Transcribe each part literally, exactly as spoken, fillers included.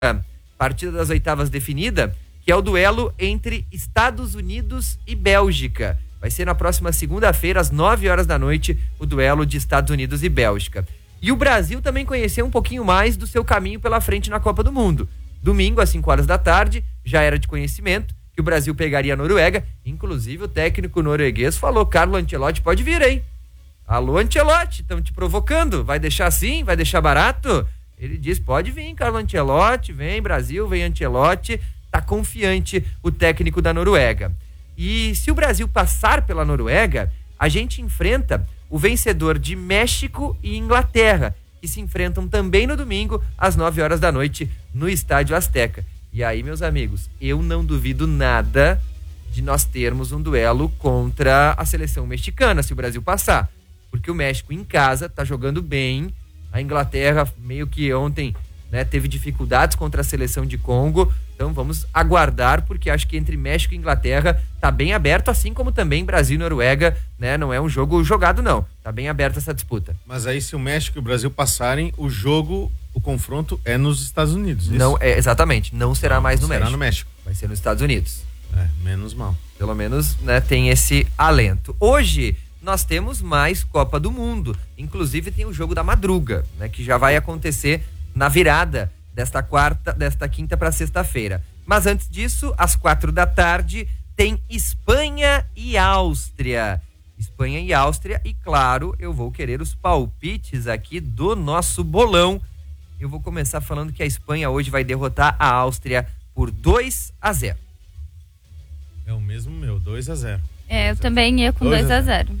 partida das oitavas definida, que é o duelo entre Estados Unidos e Bélgica. Vai ser na próxima segunda-feira, às nove horas da noite, o duelo de Estados Unidos e Bélgica. E o Brasil também conheceu um pouquinho mais do seu caminho pela frente na Copa do Mundo. Domingo, às cinco horas da tarde, já era de conhecimento que o Brasil pegaria a Noruega. Inclusive, o técnico norueguês falou: Carlo Ancelotti pode vir, hein? Alô, Ancelotti, estão te provocando? Vai deixar assim? Vai deixar barato? Ele diz: pode vir, Carlo Ancelotti, vem Brasil, vem Ancelotti. Tá confiante o técnico da Noruega. E se o Brasil passar pela Noruega, a gente enfrenta o vencedor de México e Inglaterra, que se enfrentam também no domingo, às nove horas da noite, no Estádio Azteca. E aí, meus amigos, eu não duvido nada de nós termos um duelo contra a seleção mexicana, se o Brasil passar. Porque o México em casa tá jogando bem, a Inglaterra meio que ontem, né, teve dificuldades contra a seleção de Congo. Então vamos aguardar, porque acho que entre México e Inglaterra tá bem aberto, assim como também Brasil e Noruega, né? Não é um jogo jogado, não. Tá bem aberta essa disputa. Mas aí, se o México e o Brasil passarem, o jogo, o confronto é nos Estados Unidos. Isso? Não, é, exatamente. Não será não, mais no será México. no México. Vai ser nos Estados Unidos. É, menos mal. Pelo menos, né, tem esse alento. Hoje nós temos mais Copa do Mundo. Inclusive tem o jogo da madruga, né? Que já vai acontecer na virada desta quarta, desta quinta para sexta-feira. Mas antes disso, às quatro da tarde, tem Espanha e Áustria. Espanha e Áustria, e claro, eu vou querer os palpites aqui do nosso bolão. Eu vou começar falando que a Espanha hoje vai derrotar a Áustria por dois a zero. É o mesmo meu, dois a zero. É, eu também ia com dois a zero.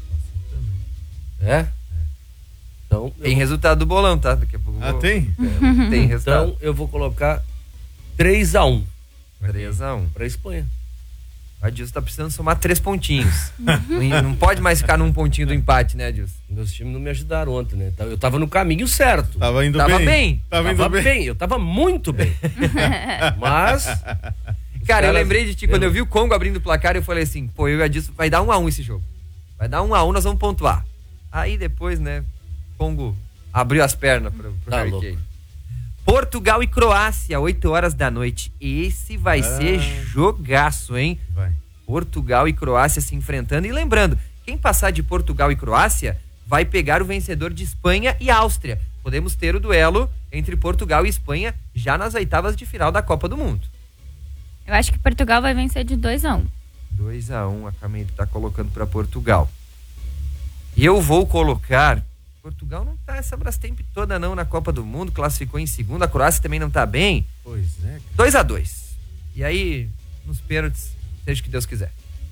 É? Então, tem eu... resultado do bolão, tá? Daqui a pouco. Ah, vou... tem? É, tem resultado. Então eu vou colocar três a um. três a um. Pra Espanha. O Adilson tá precisando somar três pontinhos. não, não pode mais ficar num pontinho do empate, né, Adilson? Meus times não me ajudaram ontem, né? Eu tava no caminho certo. Tava indo tava bem. bem. Tava, tava indo bem. bem. Eu tava muito bem. Mas... Cara, caras... eu lembrei de ti, quando eu vi o Congo abrindo o placar, eu falei assim, pô, eu e o Adilson, vai dar um a um esse jogo. Vai dar um a um, nós vamos pontuar. Aí depois, né, Congo abriu as pernas pro, pro tá Harry louco. Kane. Portugal e Croácia, oito horas da noite. Esse vai ah. ser jogaço, hein? Vai. Portugal e Croácia se enfrentando. E lembrando, quem passar de Portugal e Croácia vai pegar o vencedor de Espanha e Áustria. Podemos ter o duelo entre Portugal e Espanha já nas oitavas de final da Copa do Mundo. Eu acho que Portugal vai vencer de dois a um. dois a um, a Camille tá colocando para Portugal. E eu vou colocar... Portugal não tá essa Brastemp toda não na Copa do Mundo, classificou em segundo, a Croácia também não tá bem. Pois é. dois a dois. E aí, nos pênaltis, seja o que Deus quiser.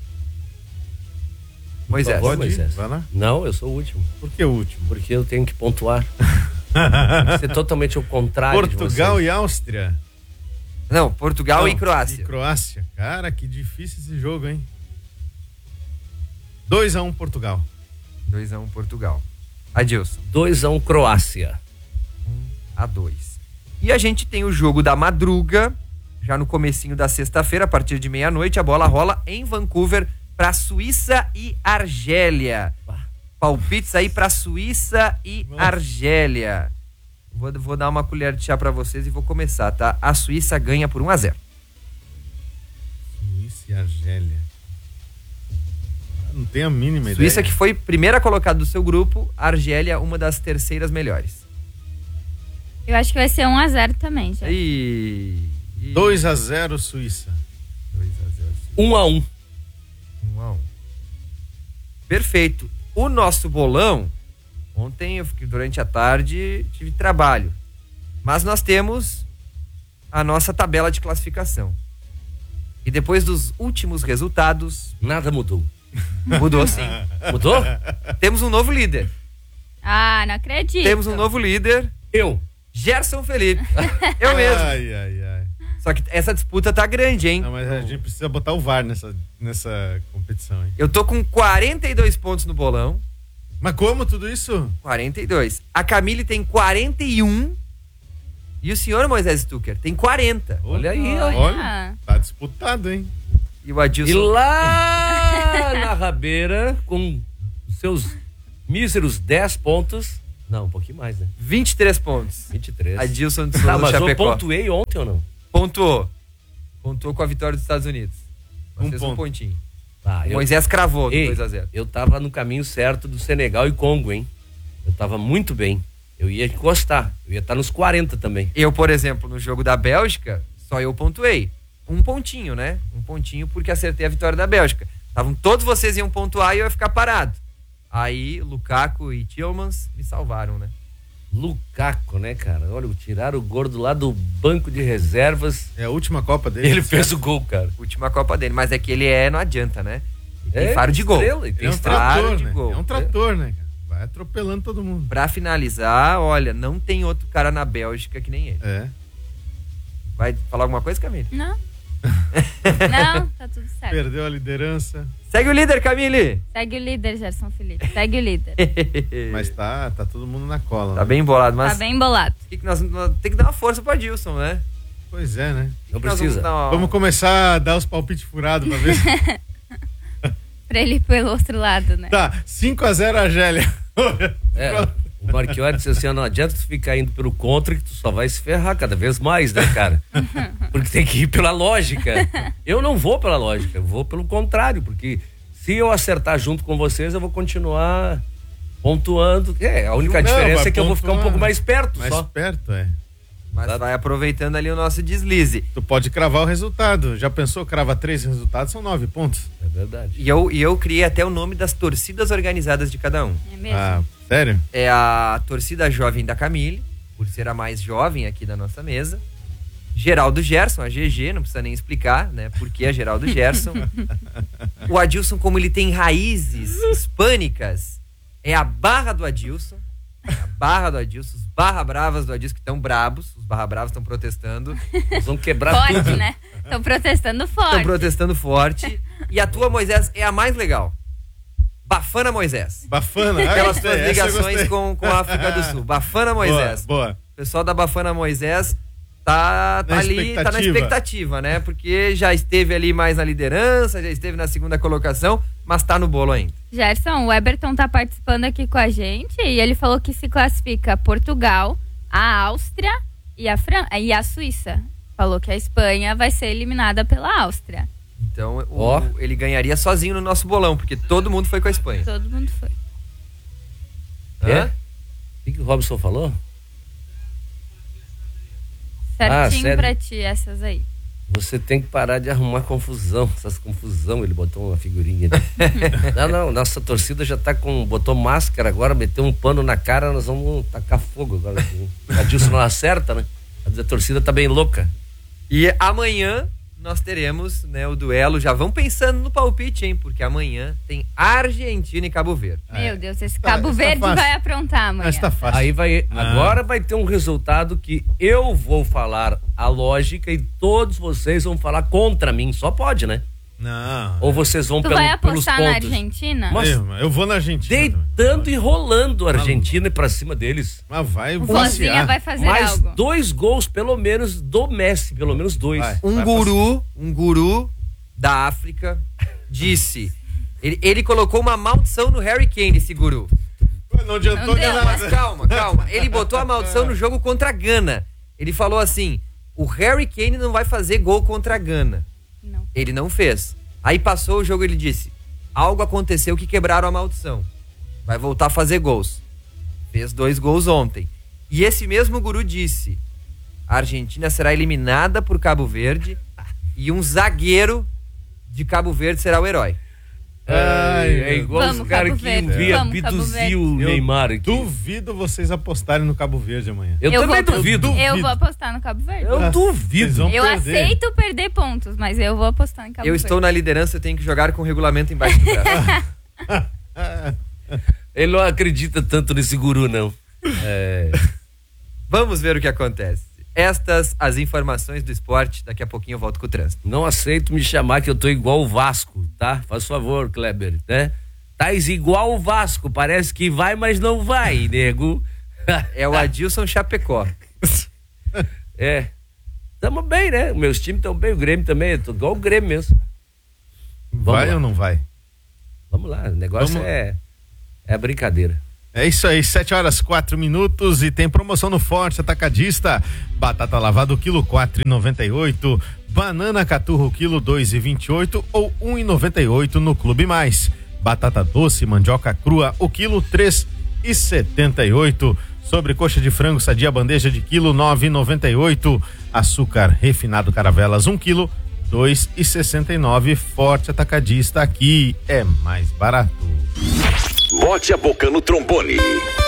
Moisés. Pode Moisés. Vai lá. Não, eu sou o último. Por que o último? Porque eu tenho que pontuar. Tem que ser totalmente o contrário. Portugal de e Áustria. Não, Portugal não, e Croácia. E Croácia. Cara, que difícil esse jogo, hein? dois a um Portugal. dois a um Portugal. Adilson. dois a um Croácia. um a dois. E a gente tem o jogo da madruga, já no comecinho da sexta-feira, a partir de meia-noite, a bola rola em Vancouver para Suíça e Argélia. Palpites aí para Suíça e Nossa. Argélia. Vou, vou dar uma colher de chá para vocês e vou começar, tá? A Suíça ganha por um a zero. Suíça e Argélia. Não tenho a mínima Suíça ideia. Suíça que foi primeira colocada do seu grupo, Argélia uma das terceiras melhores. Eu acho que vai ser um a zero também, já. E... e... dois a zero Suíça. dois a zero Suíça. um a um. um a um. Perfeito. O nosso bolão, ontem eu fiquei durante a tarde, tive trabalho. Mas nós temos a nossa tabela de classificação. E depois dos últimos resultados... Nada mudou. Mudou sim. Mudou? Temos um novo líder. Ah, não acredito. Temos um novo líder. Eu. Gerson Felipe. Eu mesmo. Ai, ai, ai. Só que essa disputa tá grande, hein? Não, mas a gente precisa botar o V A R nessa, nessa competição, hein? Eu tô com quarenta e dois pontos no bolão. Mas como tudo isso? quarenta e dois. A Camille tem quarenta e um. E o senhor Moisés Stucker tem quarenta. Olha aí, ó. Olha, tá disputado, hein? E o Adilson... E lá na rabeira, com seus míseros dez pontos, Não, um pouquinho mais, né? vinte e três pontos. vinte e três. Adilson de Tá, Souza mas eu Chapecó. pontuei ontem ou não? Pontuou. Pontuou com a vitória dos Estados Unidos. Mas Um fez ponto. um pontinho. Ah, O eu, Moisés cravou no Ei, dois a zero. eu tava no caminho certo do Senegal e Congo, hein? Eu tava muito bem. Eu ia encostar. Eu ia estar nos quarenta também. Eu, por exemplo, no jogo da Bélgica, só eu pontuei. Um pontinho, né? Um pontinho porque acertei a vitória da Bélgica. Estavam todos vocês iam pontuar e eu ia ficar parado. Aí, Lukaku e Tielemans me salvaram, né? Lukaku, né, cara? Olha, tiraram o gordo lá do banco de reservas. É a última Copa dele. Ele fez o gol, cara. Última Copa dele. Mas é que ele é, não adianta, né? Ele tem É, faro de gol. estrela, ele Ele tem é um estrela. Faro trator, de né? gol. É um trator, né, cara? Vai atropelando todo mundo. Pra finalizar, olha, não tem outro cara na Bélgica que nem ele. É. Vai falar alguma coisa, Camille? Não. Não, tá tudo certo. Perdeu a liderança, Segue o líder, Camille! Segue o líder, Gerson Felipe. Segue o líder. mas tá, tá todo mundo na cola. Tá né? bem embolado, mas Tá bem bolado. que que nós, nós tem que dar uma força pro Adilson, né? Pois é, né? Não Nós precisa. vamos dar uma- Vamos começar a dar os palpites furados pra ver se... Pra ele ir pelo outro lado, né? Tá, cinco a zero a Gélia. É, o Marchiori disse assim, ó, não adianta tu ficar indo pelo contra que tu só vai se ferrar cada vez mais, né, cara? Porque tem que ir pela lógica. Eu não vou pela lógica, eu vou pelo contrário, porque se eu acertar junto com vocês, eu vou continuar pontuando. É, a única Não, diferença vai é que eu vou ficar um pontuando. pouco mais perto Mais só. perto, é. Mas vai aproveitando ali o nosso deslize. Tu pode cravar o resultado. Já pensou, crava três resultados, são nove pontos. É verdade. E eu, e eu criei até o nome das torcidas organizadas de cada um. É mesmo? Ah, sério? É a torcida jovem da Camille, por ser a mais jovem aqui da nossa mesa. Geraldo Gerson, a G G, não precisa nem explicar, né? Por que a Geraldo Gerson. O Adilson, como ele tem raízes hispânicas, é a barra do Adilson. É a barra do Adilson, os barra bravas do Adilson que estão brabos. Os barra bravos estão protestando. Nós vamos quebrar Forte, tudo. né? Estão protestando Estão forte. protestando forte. E a tua, Moisés, é a mais legal. Bafana Moisés. Bafana. Ah, Pelas gostei, suas essa eu ligações gostei. com, com a África do Sul. Bafana Moisés. Boa, boa. O pessoal da Bafana Moisés tá, tá Na ali, tá na expectativa. expectativa, né? Porque já esteve ali mais na liderança, já esteve na segunda colocação, mas tá no bolo ainda. Gerson, o Eberton tá participando aqui com a gente e ele falou que se classifica Portugal, a Áustria e a, Fran... e a Suíça. Falou que a Espanha vai ser eliminada pela Áustria. Então o- Ó. ele ganharia sozinho no nosso bolão, porque todo mundo foi com a Espanha. Todo mundo foi. É? Hã? O que, que o Robson falou? Certinho sério? pra ti, essas aí. Você tem que parar de arrumar confusão, essas confusão, ele botou uma figurinha ali. Não, não, nossa torcida já tá com, botou máscara agora, meteu um pano na cara, nós vamos tacar fogo agora. O Adilson não acerta, né? A torcida tá bem louca. E amanhã nós teremos, né, o duelo. Já vão pensando no palpite, hein? Porque amanhã tem Argentina e Cabo Verde. Meu Deus, esse Tá, Cabo isso tá Verde fácil. vai aprontar amanhã. Mas tá fácil. Aí vai, Ah. agora vai ter um resultado que eu vou falar a lógica e todos vocês vão falar contra mim. Só pode, né? Não. Ou vocês vão Tu pelo, vai pelos apostar na pontos. Argentina? Mas- Eu, eu vou na Argentina. Deitando e rolando a Argentina pra cima deles. Mas vai O Vozinha passear. vai fazer Mais algo. dois gols, pelo menos, do Messi. Pelo menos dois. Vai. Um guru, um guru da África disse... Ele, ele colocou uma maldição no Harry Kane, esse guru. Não adiantou Não nem deu, nada. Mas calma, calma. Ele botou a maldição no jogo contra a Gana. Ele falou assim: o Harry Kane não vai fazer gol contra a Gana. Não. Ele não fez. Aí passou o jogo, ele disse: algo aconteceu que quebraram a maldição. Vai voltar a fazer gols. Fez dois gols ontem. E esse mesmo guru disse: a Argentina será eliminada por Cabo Verde e um zagueiro de Cabo Verde será o herói. Ai, é igual Vamos, os caras Cabo que Verde. um dia Vamos, Cabo abduziu o Eu Neymar aqui. Duvido vocês apostarem no Cabo Verde amanhã. Eu, Eu também vou- duvido. eu Eu vou apostar no Cabo Verde. Eu Vocês duvido. vão Eu perder. aceito perder pontos, mas eu vou apostar em Cabo Eu Verde. estou na liderança, eu tenho que jogar com o regulamento embaixo do braço. Ele não acredita tanto nesse guru, não. É, Vamos ver o que acontece. Estas as informações do esporte. Daqui a pouquinho eu volto com o trânsito. não aceito me chamar que eu tô igual o Vasco, tá? Faz favor, Kleber, né? Tais igual o Vasco, parece que vai, mas não vai, nego. É o Adilson Chapecó. É. Tamo bem, né? Meus times estão bem, o Grêmio também, eu tô igual o Grêmio mesmo. Vai lá. ou não vai? Vamos lá, o negócio Vamos- é é brincadeira. É isso aí, sete horas, quatro minutos e tem promoção no Forte Atacadista. Batata lavada o quilo quatro e noventa e oito, banana caturra o quilo dois e vinte e oito ou um e noventa e oito no Clube Mais. Batata doce, mandioca crua o quilo três e setenta e oito. Sobrecoxa de frango sadia bandeja de quilo nove e noventa e oito. Açúcar refinado Caravelas um quilo dois e sessenta e nove. Forte Atacadista, aqui é mais barato. Bote a boca no trombone.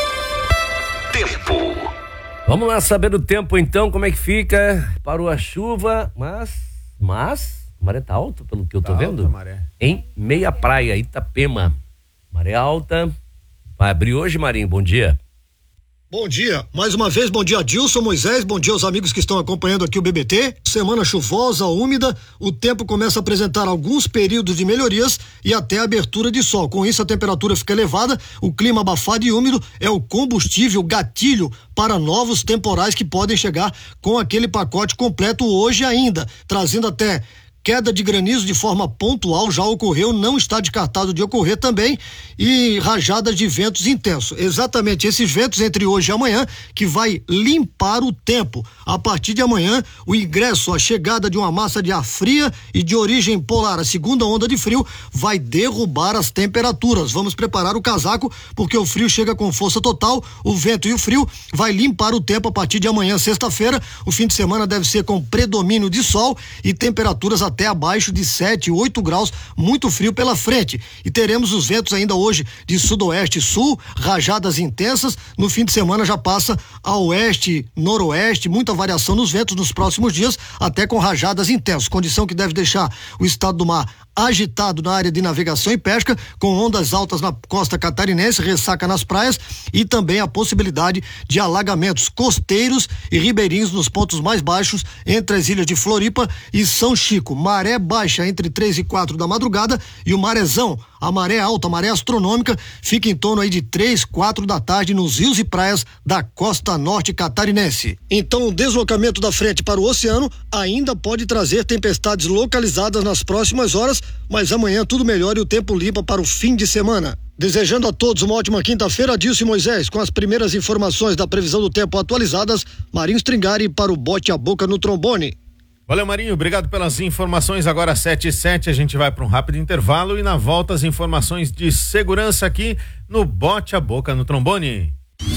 Tempo. Vamos lá saber o tempo então, como é que fica? Parou a chuva, mas, mas, a maré tá alta pelo que eu tô tá vendo. Alta, maré. Em Meia Praia, Itapema. Maré alta. Vai abrir hoje, Marinho, bom dia. Bom dia, mais uma vez, bom dia Adilson, Moisés, bom dia aos amigos que estão acompanhando aqui o B B T. Semana chuvosa, úmida, o tempo começa a apresentar alguns períodos de melhorias e até abertura de sol. Com isso a temperatura fica elevada, o clima abafado e úmido é o combustível, gatilho para novos temporais que podem chegar com aquele pacote completo hoje ainda, trazendo até queda de granizo de forma pontual, já ocorreu, não está descartado de ocorrer também, e rajadas de ventos intensos. Exatamente esses ventos entre hoje e amanhã que vai limpar o tempo. A partir de amanhã, o ingresso, a chegada de uma massa de ar fria e de origem polar, a segunda onda de frio, vai derrubar as temperaturas. Vamos preparar o casaco, porque o frio chega com força total, o vento e o frio vai limpar o tempo a partir de amanhã, sexta-feira. O fim de semana deve ser com predomínio de sol e temperaturas até abaixo de sete, oito graus, muito frio pela frente. E teremos os ventos ainda hoje de sudoeste e sul, rajadas intensas. No fim de semana já passa a oeste, noroeste, muita variação nos ventos nos próximos dias, até com rajadas intensas. Condição que deve deixar o estado do mar agitado na área de navegação e pesca, com ondas altas na costa catarinense, ressaca nas praias e também a possibilidade de alagamentos costeiros e ribeirinhos nos pontos mais baixos entre as ilhas de Floripa e São Chico. Maré baixa entre três e quatro da madrugada e o marezão, a maré alta, a maré astronômica, fica em torno aí de três, quatro da tarde nos rios e praias da costa norte catarinense. Então o deslocamento da frente para o oceano ainda pode trazer tempestades localizadas nas próximas horas, mas amanhã tudo melhora e o tempo limpa para o fim de semana. Desejando a todos uma ótima quinta-feira, Adilson e Moisés, com as primeiras informações da previsão do tempo atualizadas, Marinho Stringari para o Bote a Boca no Trombone. Valeu, Marinho, obrigado pelas informações. Agora sete e sete, a gente vai para um rápido intervalo e na volta as informações de segurança aqui no Bote a Boca no Trombone.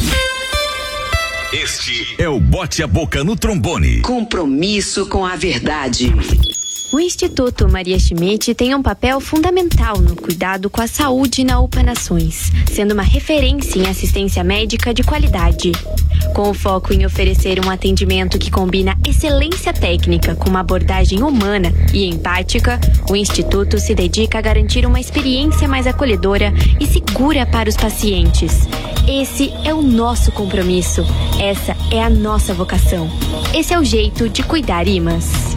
Este é o Bote a Boca no Trombone. Compromisso com a verdade. O Instituto Maria Schmidt tem um papel fundamental no cuidado com a saúde na UPA Nações, sendo uma referência em assistência médica de qualidade. Com o foco em oferecer um atendimento que combina excelência técnica com uma abordagem humana e empática, o Instituto se dedica a garantir uma experiência mais acolhedora e segura para os pacientes. Esse é o nosso compromisso. Essa é a nossa vocação. Esse é o jeito de cuidar I M A S.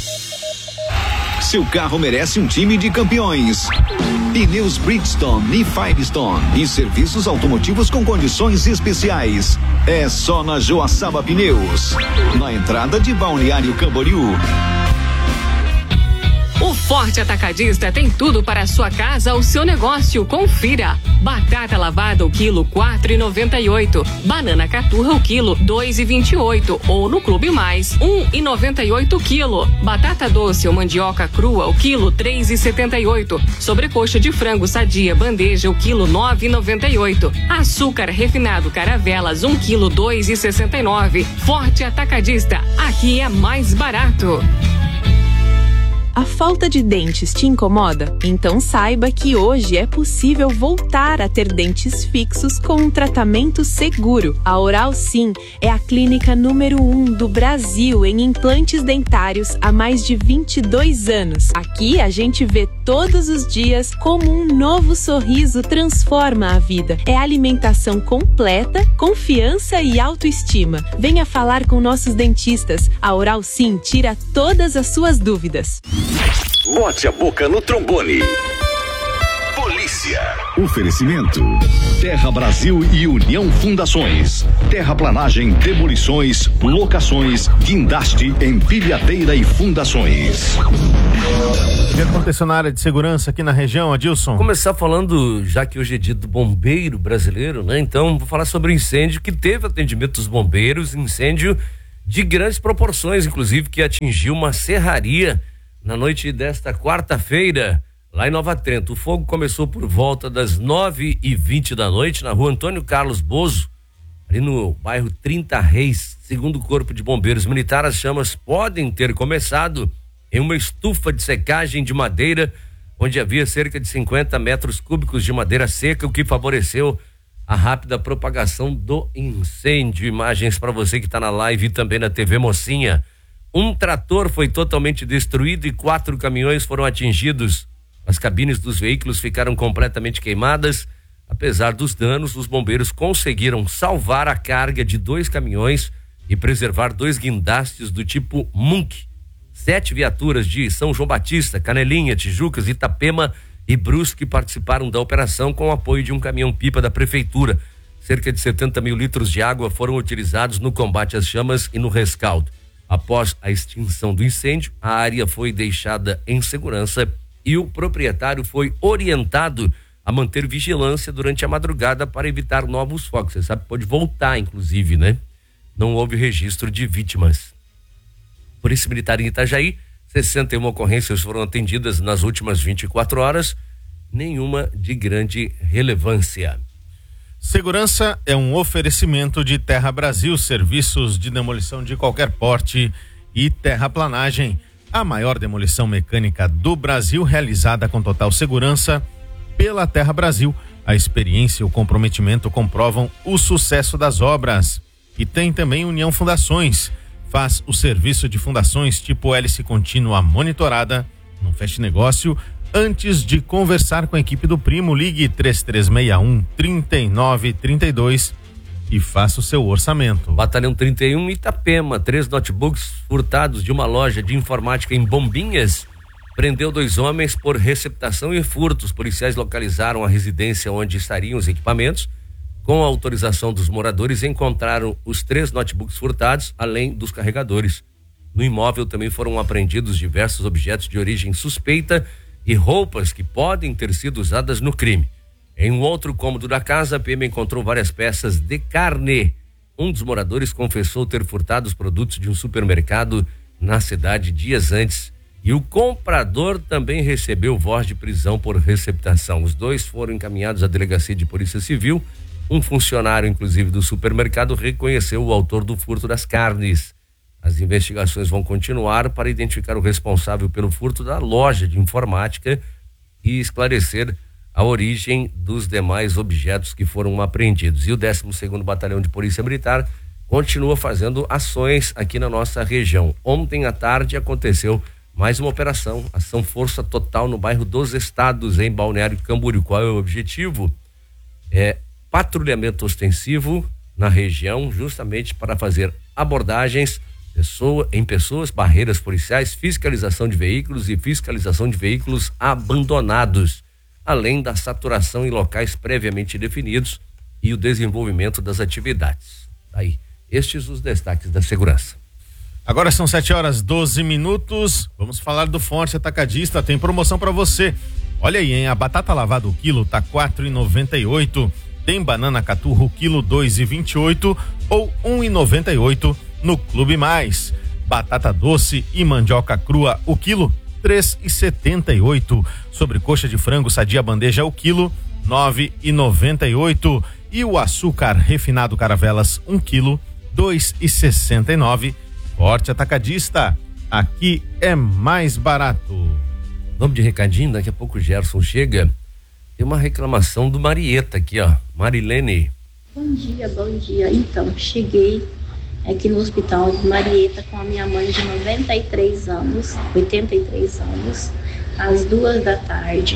Seu carro merece um time de campeões. Pneus Bridgestone e Firestone e serviços automotivos com condições especiais. É só na Joaçaba Pneus, na entrada de Balneário Camboriú. O Forte Atacadista tem tudo para a sua casa ou seu negócio. Confira. Batata lavada o quilo quatro e noventa e oito. Banana caturra o quilo dois e vinte e oito. Ou no Clube Mais, um e noventa e oito quilo. Batata doce ou mandioca crua o quilo três e setenta e oito. Sobrecoxa de frango sadia bandeja o quilo nove e noventa e oito. Açúcar refinado Caravelas um quilo dois e sessenta e nove. Forte Atacadista, aqui é mais barato. A falta de dentes te incomoda? Então saiba que hoje é possível voltar a ter dentes fixos com um tratamento seguro. A Oral Sim é a clínica número um do Brasil em implantes dentários há mais de vinte e dois anos. Aqui a gente vê todos os dias como um novo sorriso transforma a vida. É alimentação completa, confiança e autoestima. Venha falar com nossos dentistas. A Oral Sim tira todas as suas dúvidas. Bote a Boca no Trombone. Polícia polícia. Oferecimento: Terra Brasil e União Fundações. Terraplanagem, demolições, locações, guindaste, empilhadeira e fundações. O que aconteceu na área de segurança aqui na região, Adilson? Vou começar falando, já que hoje é dia do bombeiro brasileiro, né? Então, vou falar sobre o incêndio que teve atendimento dos bombeiros, incêndio de grandes proporções, inclusive, que atingiu uma serraria na noite desta quarta-feira, lá em Nova Trento. O fogo começou por volta das nove e vinte da noite, na rua Antônio Carlos Bozo, ali no bairro Trinta Reis. Segundo o Corpo de Bombeiros Militar, as chamas podem ter começado em uma estufa de secagem de madeira, onde havia cerca de cinquenta metros cúbicos de madeira seca, o que favoreceu a rápida propagação do incêndio. Imagens para você que está na live e também na T V Mocinha. Um trator foi totalmente destruído e quatro caminhões foram atingidos. As cabines dos veículos ficaram completamente queimadas. Apesar dos danos, os bombeiros conseguiram salvar a carga de dois caminhões e preservar dois guindastes do tipo Munk. Sete viaturas de São João Batista, Canelinha, Tijucas, Itapema e Brusque participaram da operação com o apoio de um caminhão-pipa da prefeitura. Cerca de setenta mil litros de água foram utilizados no combate às chamas e no rescaldo. Após a extinção do incêndio, a área foi deixada em segurança e o proprietário foi orientado a manter vigilância durante a madrugada para evitar novos focos. Você sabe que pode voltar, inclusive, né? Não houve registro de vítimas. Polícia Militar em Itajaí, sessenta e uma ocorrências foram atendidas nas últimas vinte e quatro horas, nenhuma de grande relevância. Segurança é um oferecimento de Terra Brasil, serviços de demolição de qualquer porte e terraplanagem. A maior demolição mecânica do Brasil, realizada com total segurança pela Terra Brasil. A experiência e o comprometimento comprovam o sucesso das obras. E tem também União Fundações. Faz o serviço de fundações tipo hélice contínua monitorada. Não feche negócio. Antes de conversar com a equipe do Primo, ligue três três seis um, três nove três dois e faça o seu orçamento. Batalhão trinta e um Itapema, três notebooks furtados de uma loja de informática em Bombinhas, prendeu dois homens por receptação e furtos. Policiais localizaram a residência onde estariam os equipamentos. Com a autorização dos moradores, encontraram os três notebooks furtados, além dos carregadores. No imóvel também foram apreendidos diversos objetos de origem suspeita e roupas que podem ter sido usadas no crime. Em um outro cômodo da casa, a P M encontrou várias peças de carne. Um dos moradores confessou ter furtado os produtos de um supermercado na cidade dias antes. E o comprador também recebeu voz de prisão por receptação. Os dois foram encaminhados à delegacia de Polícia Civil. Um funcionário, inclusive, do supermercado reconheceu o autor do furto das carnes. As investigações vão continuar para identificar o responsável pelo furto da loja de informática e esclarecer a origem dos demais objetos que foram apreendidos. E o décimo segundo Batalhão de Polícia Militar continua fazendo ações aqui na nossa região. Ontem à tarde aconteceu mais uma operação, ação Força Total no bairro dos Estados, em Balneário Camboriú. Qual é o objetivo? É patrulhamento ostensivo na região, justamente para fazer abordagens Pessoa, em pessoas, barreiras policiais, fiscalização de veículos e fiscalização de veículos abandonados, além da saturação em locais previamente definidos e o desenvolvimento das atividades. Aí, estes os destaques da segurança. Agora são sete horas doze minutos. Vamos falar do Forte Atacadista. Tem promoção para você. Olha aí, hein? A batata lavada o quilo tá quatro e noventa e oito. Tem banana caturro quilo dois e vinte e oito ou um e noventa e oito. No Clube Mais. Batata doce e mandioca crua o quilo três e setenta e oito. Sobrecoxa de frango sadia bandeja o quilo nove e noventa e oito. E o açúcar refinado Caravelas um quilo dois e sessenta e nove. Forte Atacadista, aqui é mais barato. Vamos de recadinho, daqui a pouco o Gerson chega. Tem uma reclamação do Marieta aqui, ó. Marilene. Bom dia, bom dia. Então, cheguei aqui no hospital de Marieta com a minha mãe de noventa e três anos, oitenta e três anos, às duas da tarde.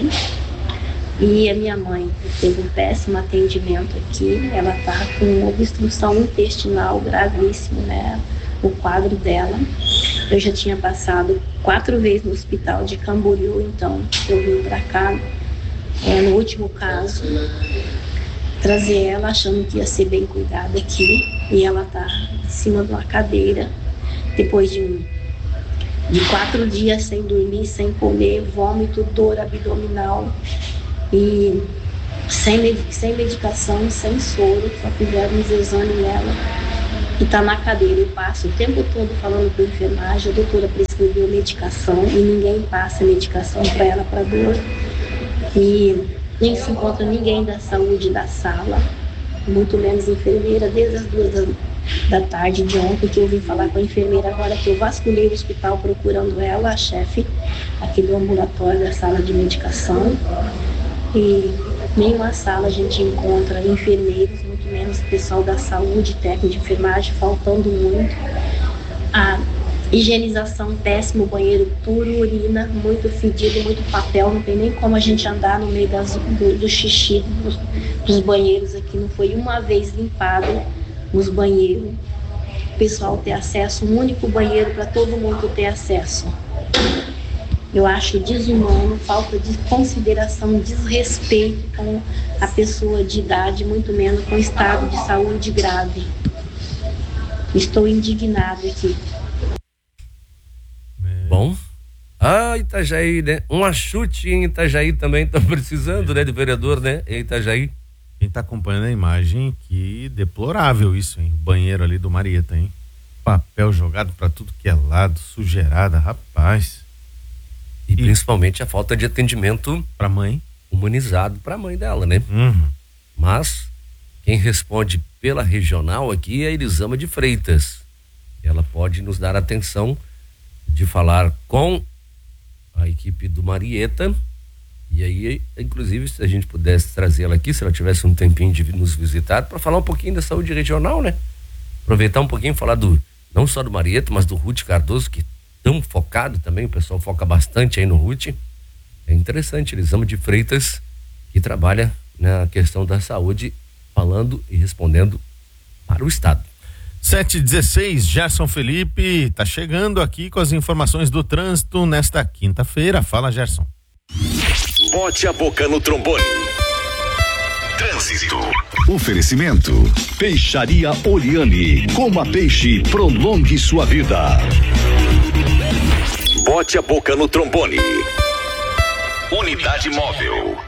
E a minha mãe teve um péssimo atendimento aqui. Ela tá com obstrução intestinal gravíssima, né? O quadro dela. Eu já tinha passado quatro vezes no hospital de Camboriú, então eu vim pra cá é, no último caso, trazer ela achando que ia ser bem cuidada aqui, e ela tá em cima de uma cadeira, depois de, um, de quatro dias sem dormir, sem comer, vômito, dor abdominal, e sem, sem medicação, sem soro, só fizeram uns exames nela, e tá na cadeira. Eu passo o tempo todo falando com a enfermagem, a doutora prescreveu medicação, e ninguém passa medicação para ela para dor, e nem se encontra ninguém da saúde da sala, muito menos enfermeira, desde as duas da, da tarde de ontem que eu vim falar com a enfermeira, agora que eu vasculhei o hospital procurando ela, a chefe aqui do ambulatório da sala de medicação, e nenhuma sala a gente encontra enfermeiros, muito menos pessoal da saúde, técnico de enfermagem, faltando muito. A higienização péssima, o banheiro puro, urina, muito fedido, muito papel, não tem nem como a gente andar no meio das, do, do xixi dos, dos banheiros aqui, não foi uma vez limpado os banheiros, o pessoal ter acesso, um único banheiro para todo mundo ter acesso. Eu acho desumano, falta de consideração, desrespeito com a pessoa de idade, muito menos com estado de saúde grave. Estou indignada aqui. Bom, ah, Itajaí, né? Um achute em Itajaí também tá precisando, né? De vereador, né? Em Itajaí. Quem tá acompanhando a imagem, que deplorável isso, hein? O banheiro ali do Marieta, hein? Papel jogado pra tudo que é lado, sujeirada, rapaz. E, e principalmente a falta de atendimento pra mãe, humanizado pra mãe dela, né? Uhum. Mas quem responde pela regional aqui é a Elisama de Freitas. Ela pode nos dar atenção de falar com a equipe do Marieta, e aí, inclusive, se a gente pudesse trazê-la aqui, se ela tivesse um tempinho de nos visitar, para falar um pouquinho da saúde regional, né? Aproveitar um pouquinho, falar do, não só do Marieta, mas do Ruth Cardoso, que é tão focado também, o pessoal foca bastante aí no Ruth. É interessante, Elisama de Freitas, que trabalha na questão da saúde, falando e respondendo para o Estado. sete e dezesseis, Gerson Felipe tá chegando aqui com as informações do trânsito nesta quinta-feira. Fala, Gerson. Bote a boca no trombone. Trânsito. Oferecimento. Peixaria Oriane. Coma peixe, prolongue sua vida. Bote a boca no trombone. Unidade Móvel.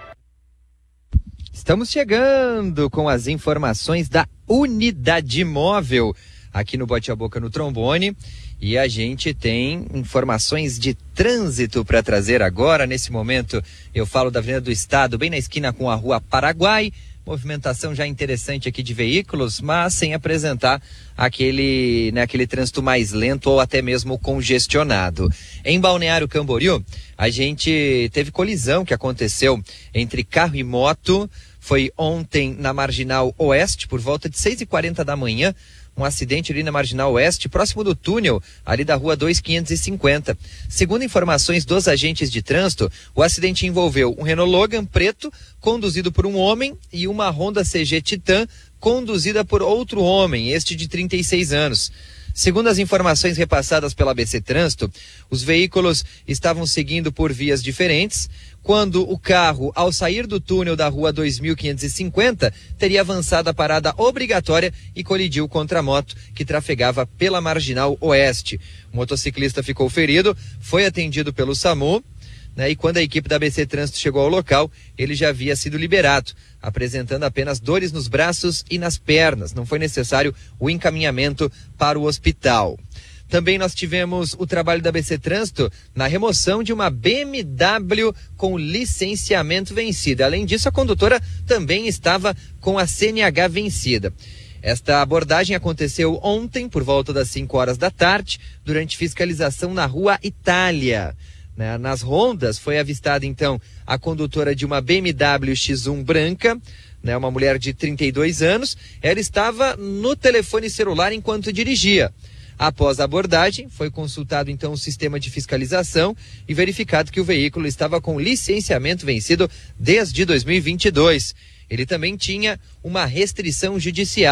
Estamos chegando com as informações da Unidade Móvel aqui no Bote a Boca no Trombone, e a gente tem informações de trânsito para trazer agora. Nesse momento eu falo da Avenida do Estado, bem na esquina com a Rua Paraguai, movimentação já interessante aqui de veículos, mas sem apresentar aquele, né, aquele trânsito mais lento ou até mesmo congestionado. Em Balneário Camboriú, a gente teve colisão que aconteceu entre carro e moto. Foi ontem na Marginal Oeste, por volta de seis e quarenta da manhã, um acidente ali na Marginal Oeste, próximo do túnel, ali da rua dois mil quinhentos e cinquenta. Segundo informações dos agentes de trânsito, o acidente envolveu um Renault Logan preto, conduzido por um homem, e uma Honda C G Titan, conduzida por outro homem, este de trinta e seis anos. Segundo as informações repassadas pela A B C Trânsito, os veículos estavam seguindo por vias diferentes, quando o carro, ao sair do túnel da rua dois mil quinhentos e cinquenta, teria avançado a parada obrigatória e colidiu contra a moto que trafegava pela Marginal Oeste. O motociclista ficou ferido, foi atendido pelo SAMU, né, e quando a equipe da A B C Trânsito chegou ao local, ele já havia sido liberado, apresentando apenas dores nos braços e nas pernas. Não foi necessário o encaminhamento para o hospital. Também nós tivemos o trabalho da A B C Trânsito na remoção de uma B M W com licenciamento vencido. Além disso, a condutora também estava com a C N H vencida. Esta abordagem aconteceu ontem, por volta das cinco horas da tarde, durante fiscalização na Rua Itália. Nas rondas foi avistada então a condutora de uma B M W X um branca, né, uma mulher de trinta e dois anos. Ela estava no telefone celular enquanto dirigia. Após a abordagem, foi consultado então o sistema de fiscalização e verificado que o veículo estava com licenciamento vencido desde dois mil e vinte e dois. Ele também tinha uma restrição judicial. Foi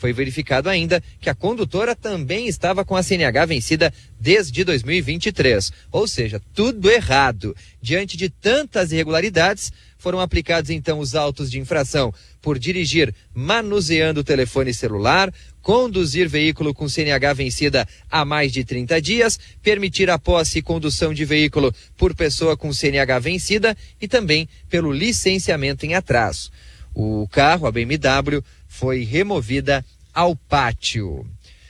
Foi verificado ainda que a condutora também estava com a C N H vencida desde dois mil e vinte e três, ou seja, tudo errado. Diante de tantas irregularidades, foram aplicados então os autos de infração por dirigir manuseando o telefone celular, conduzir veículo com C N H vencida há mais de trinta dias, permitir a posse e condução de veículo por pessoa com C N H vencida e também pelo licenciamento em atraso. O carro, a B M W, foi removida ao pátio.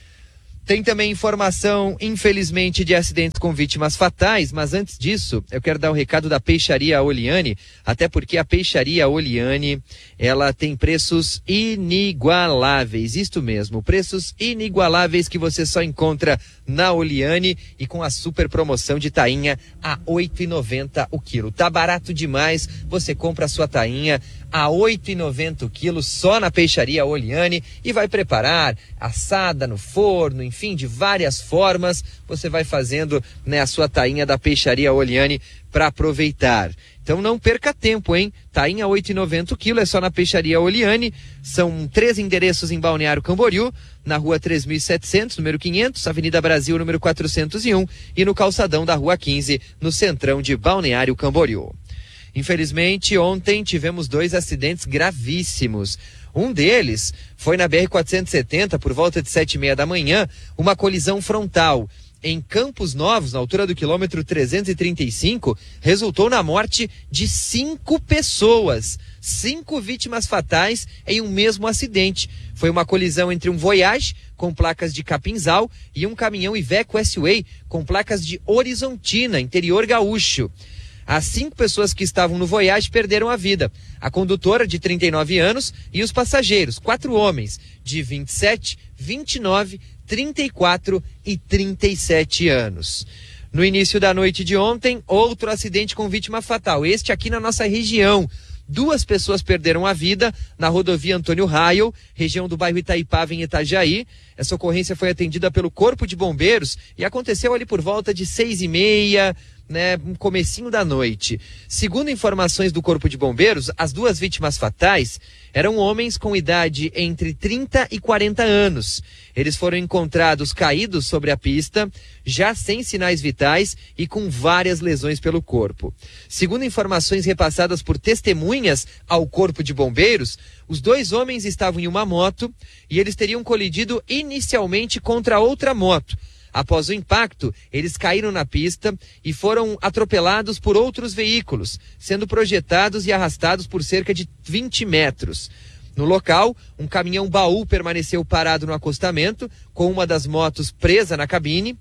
Tem também informação, infelizmente, de acidentes com vítimas fatais, mas antes disso, eu quero dar o recado da Peixaria Oliane, até porque a Peixaria Oliane, ela tem preços inigualáveis, isto mesmo, preços inigualáveis que você só encontra na Oliane e com a super promoção de tainha a oito reais e noventa centavos o quilo. Tá barato demais, você compra a sua tainha a oito reais e noventa centavos o quilo só na Peixaria Oliane e vai preparar assada no forno, enfim, de várias formas, você vai fazendo, né, a sua tainha da Peixaria Oliane para aproveitar. Então não perca tempo, hein? Tainha oito reais e noventa centavos o quilo, é só na Peixaria Oliane. São três endereços em Balneário Camboriú, na rua três mil e setecentos, número quinhentos, Avenida Brasil, número quatrocentos e um, e no calçadão da rua quinze, no centrão de Balneário Camboriú. Infelizmente, ontem tivemos dois acidentes gravíssimos. Um deles foi na B R quatrocentos e setenta, por volta de sete e meia da manhã, uma colisão frontal em Campos Novos, na altura do quilômetro trezentos e trinta e cinco, resultou na morte de cinco pessoas. Cinco vítimas fatais em um mesmo acidente. Foi uma colisão entre um Voyage com placas de Capinzal e um caminhão Iveco S-Way com placas de Horizontina, interior gaúcho. As cinco pessoas que estavam no Voyage perderam a vida. A condutora, de trinta e nove anos, e os passageiros, quatro homens, de vinte e sete, vinte e nove, trinta e quatro e trinta e sete anos. No início da noite de ontem, outro acidente com vítima fatal. Este aqui na nossa região. Duas pessoas perderam a vida na rodovia Antônio Raio, região do bairro Itaipava, em Itajaí. Essa ocorrência foi atendida pelo Corpo de Bombeiros e aconteceu ali por volta de seis e meia, né, um comecinho da noite. Segundo informações do Corpo de Bombeiros, as duas vítimas fatais eram homens com idade entre trinta e quarenta anos. Eles foram encontrados caídos sobre a pista, já sem sinais vitais e com várias lesões pelo corpo. Segundo informações repassadas por testemunhas ao Corpo de Bombeiros, os dois homens estavam em uma moto e eles teriam colidido inicialmente contra outra moto. Após o impacto, eles caíram na pista e foram atropelados por outros veículos, sendo projetados e arrastados por cerca de vinte metros. No local, um caminhão baú permaneceu parado no acostamento, com uma das motos presa na cabine,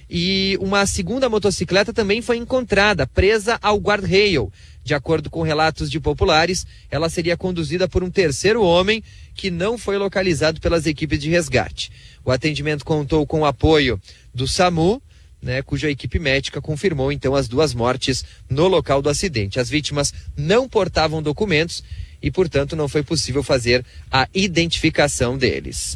e uma segunda motocicleta também foi encontrada, presa ao guardrail. De acordo com relatos de populares, ela seria conduzida por um terceiro homem que não foi localizado pelas equipes de resgate. O atendimento contou com o apoio do SAMU, né, cuja equipe médica confirmou então as duas mortes no local do acidente. As vítimas não portavam documentos e, portanto, não foi possível fazer a identificação deles.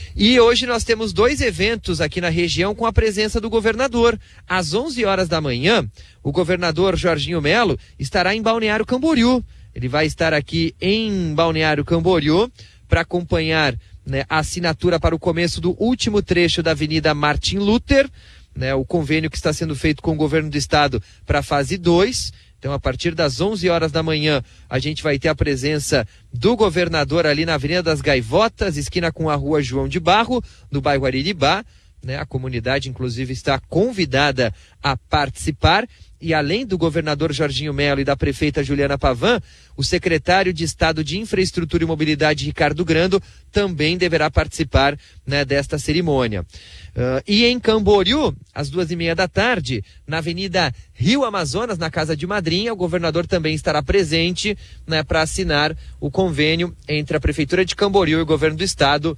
E hoje nós temos dois eventos aqui na região com a presença do governador. Às onze horas da manhã, o governador Jorginho Melo estará em Balneário Camboriú. Ele vai estar aqui em Balneário Camboriú para acompanhar, né, a assinatura para o começo do último trecho da Avenida Martin Luther, né, o convênio que está sendo feito com o governo do estado para a fase dois. Então, a partir das onze horas da manhã, a gente vai ter a presença do governador ali na Avenida das Gaivotas, esquina com a Rua João de Barro, no bairro Ariribá. Né? A comunidade, inclusive, está convidada a participar. E além do governador Jorginho Melo e da prefeita Juliana Pavan, o secretário de Estado de Infraestrutura e Mobilidade, Ricardo Grando, também deverá participar, né, desta cerimônia. Uh, e em Camboriú, às duas e meia da tarde, na Avenida Rio Amazonas, na Casa de Madrinha, o governador também estará presente, né, para assinar o convênio entre a Prefeitura de Camboriú e o governo do estado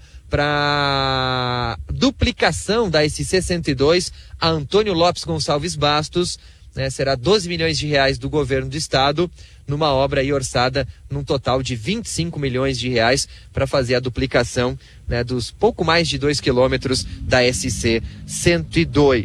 para duplicação da S C cento e dois a Antônio Lopes Gonçalves Bastos. Né, será doze milhões de reais do governo do estado, numa obra aí orçada num total de vinte e cinco milhões de reais para fazer a duplicação, né, dos pouco mais de dois quilômetros da S C cento e dois.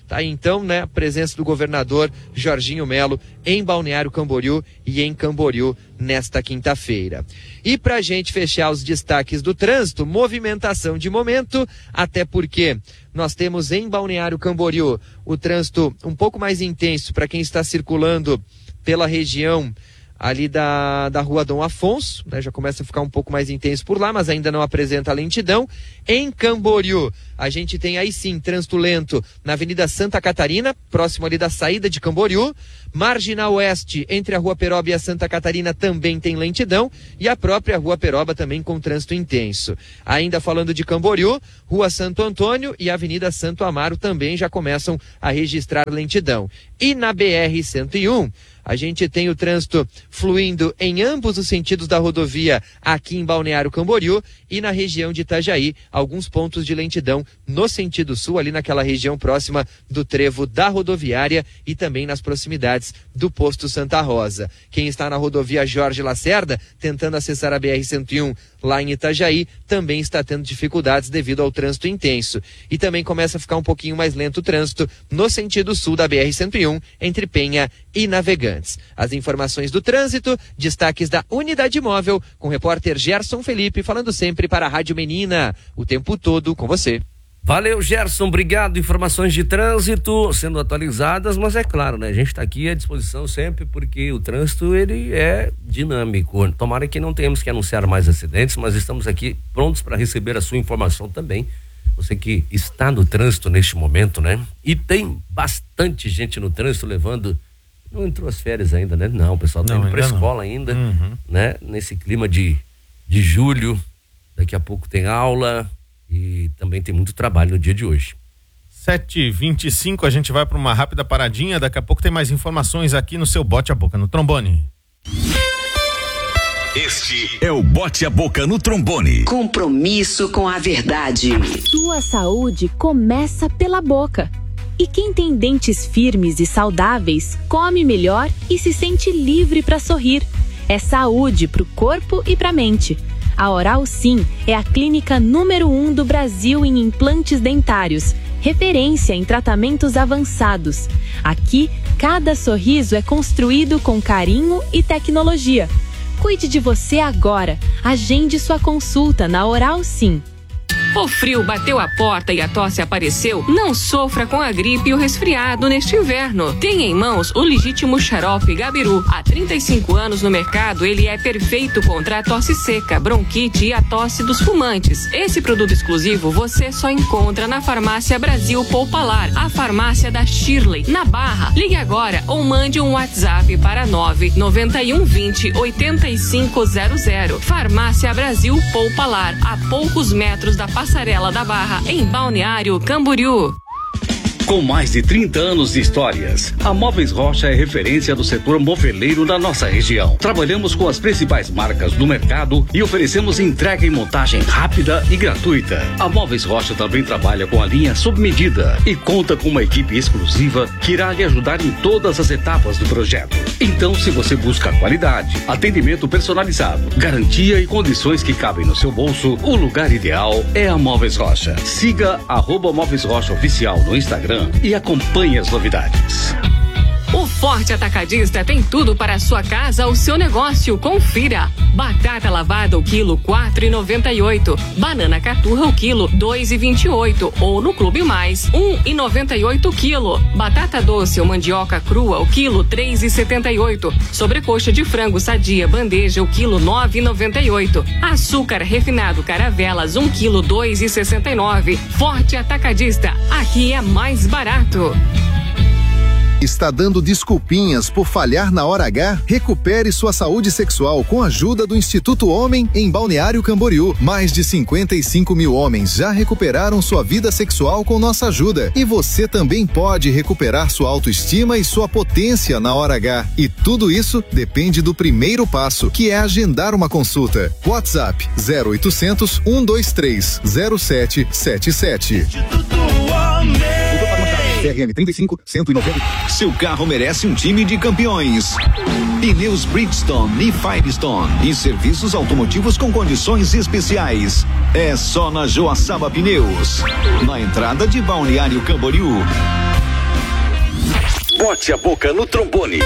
Tá aí então, né, a presença do governador Jorginho Melo em Balneário Camboriú e em Camboriú nesta quinta-feira. E pra gente fechar os destaques do trânsito, movimentação de momento, até porque nós temos em Balneário Camboriú o trânsito um pouco mais intenso para quem está circulando pela região ali da, da rua Dom Afonso, né? Já começa a ficar um pouco mais intenso por lá, mas ainda não apresenta lentidão. Em Camboriú, a gente tem aí sim trânsito lento na Avenida Santa Catarina, próximo ali da saída de Camboriú. Marginal Oeste, entre a Rua Peroba e a Santa Catarina, também tem lentidão, e a própria Rua Peroba também com trânsito intenso. Ainda falando de Camboriú, Rua Santo Antônio e Avenida Santo Amaro também já começam a registrar lentidão. E na B R cento e um, a gente tem o trânsito fluindo em ambos os sentidos da rodovia aqui em Balneário Camboriú e na região de Itajaí, alguns pontos de lentidão no sentido sul, ali naquela região próxima do trevo da rodoviária e também nas proximidades do posto Santa Rosa. Quem está na rodovia Jorge Lacerda, tentando acessar a B R cento e um lá em Itajaí, também está tendo dificuldades devido ao trânsito intenso. E também começa a ficar um pouquinho mais lento o trânsito no sentido sul da B R cento e um, entre Penha e Navegantes. As informações do trânsito, destaques da Unidade Móvel, com o repórter Gerson Felipe, falando sempre para a Rádio Menina, o tempo todo com você. Valeu, Gerson, obrigado. Informações de trânsito sendo atualizadas, mas é claro, né? A gente está aqui à disposição sempre porque o trânsito, ele é dinâmico. Tomara que não tenhamos que anunciar mais acidentes, mas estamos aqui prontos para receber a sua informação também. Você que está no trânsito neste momento, né? E tem bastante gente no trânsito levando... Não entrou as férias ainda, né? Não, o pessoal está indo para a escola ainda, uhum. né? Nesse clima de, de julho, daqui a pouco tem aula... E também tem muito trabalho no dia de hoje. sete e vinte e cinco, a gente vai para uma rápida paradinha. Daqui a pouco tem mais informações aqui no seu Bote a Boca no Trombone. Este é o Bote a Boca no Trombone. Compromisso com a verdade. Sua saúde começa pela boca. E quem tem dentes firmes e saudáveis come melhor e se sente livre para sorrir. É saúde para o corpo e para a mente. A Oral Sim é a clínica número um do Brasil em implantes dentários, referência em tratamentos avançados. Aqui, cada sorriso é construído com carinho e tecnologia. Cuide de você agora. Agende sua consulta na Oral Sim. O frio bateu a porta e a tosse apareceu? Não sofra com a gripe e o resfriado neste inverno. Tenha em mãos o legítimo xarope Gabiru. Há trinta e cinco anos no mercado, ele é perfeito contra a tosse seca, bronquite e a tosse dos fumantes. Esse produto exclusivo você só encontra na Farmácia Brasil Poupalar, a farmácia da Shirley, na Barra. Ligue agora ou mande um WhatsApp para nove nove um dois zero oito cinco zero zero. Farmácia Brasil Poupalar, a poucos metros da Passarela da Barra, em Balneário Camboriú. Com mais de trinta anos de histórias, a Móveis Rocha é referência do setor moveleiro da nossa região. Trabalhamos com as principais marcas do mercado e oferecemos entrega e montagem rápida e gratuita. A Móveis Rocha também trabalha com a linha sob medida e conta com uma equipe exclusiva que irá lhe ajudar em todas as etapas do projeto. Então, se você busca qualidade, atendimento personalizado, garantia e condições que cabem no seu bolso, o lugar ideal é a Móveis Rocha. Siga arroba Móveis Rocha Oficial no Instagram e acompanhe as novidades. O Forte Atacadista tem tudo para a sua casa ou seu negócio. Confira. Batata lavada o quilo quatro e noventa e oito. Banana caturra o quilo dois e vinte e oito. Ou no Clube Mais um e noventa e oito quilo. Batata doce ou mandioca crua o quilo três e setenta e oito. Sobrecoxa de frango sadia bandeja o quilo nove e noventa e oito. Açúcar refinado Caravelas um quilo dois e sessenta e nove. Forte Atacadista. Aqui é mais barato. Está dando desculpinhas por falhar na hora H? Recupere sua saúde sexual com a ajuda do Instituto Homem em Balneário Camboriú. Mais de cinquenta e cinco mil homens já recuperaram sua vida sexual com nossa ajuda. E você também pode recuperar sua autoestima e sua potência na hora H. E tudo isso depende do primeiro passo, que é agendar uma consulta. WhatsApp zero oitocentos, um dois três, zero sete sete sete. Instituto Homem. C R M trinta e cinco, cento e noventa. Seu carro merece um time de campeões. Pneus Bridgestone e Firestone e serviços automotivos com condições especiais. É só na Joaçaba Pneus, na entrada de Balneário Camboriú. Bote a boca no trombone.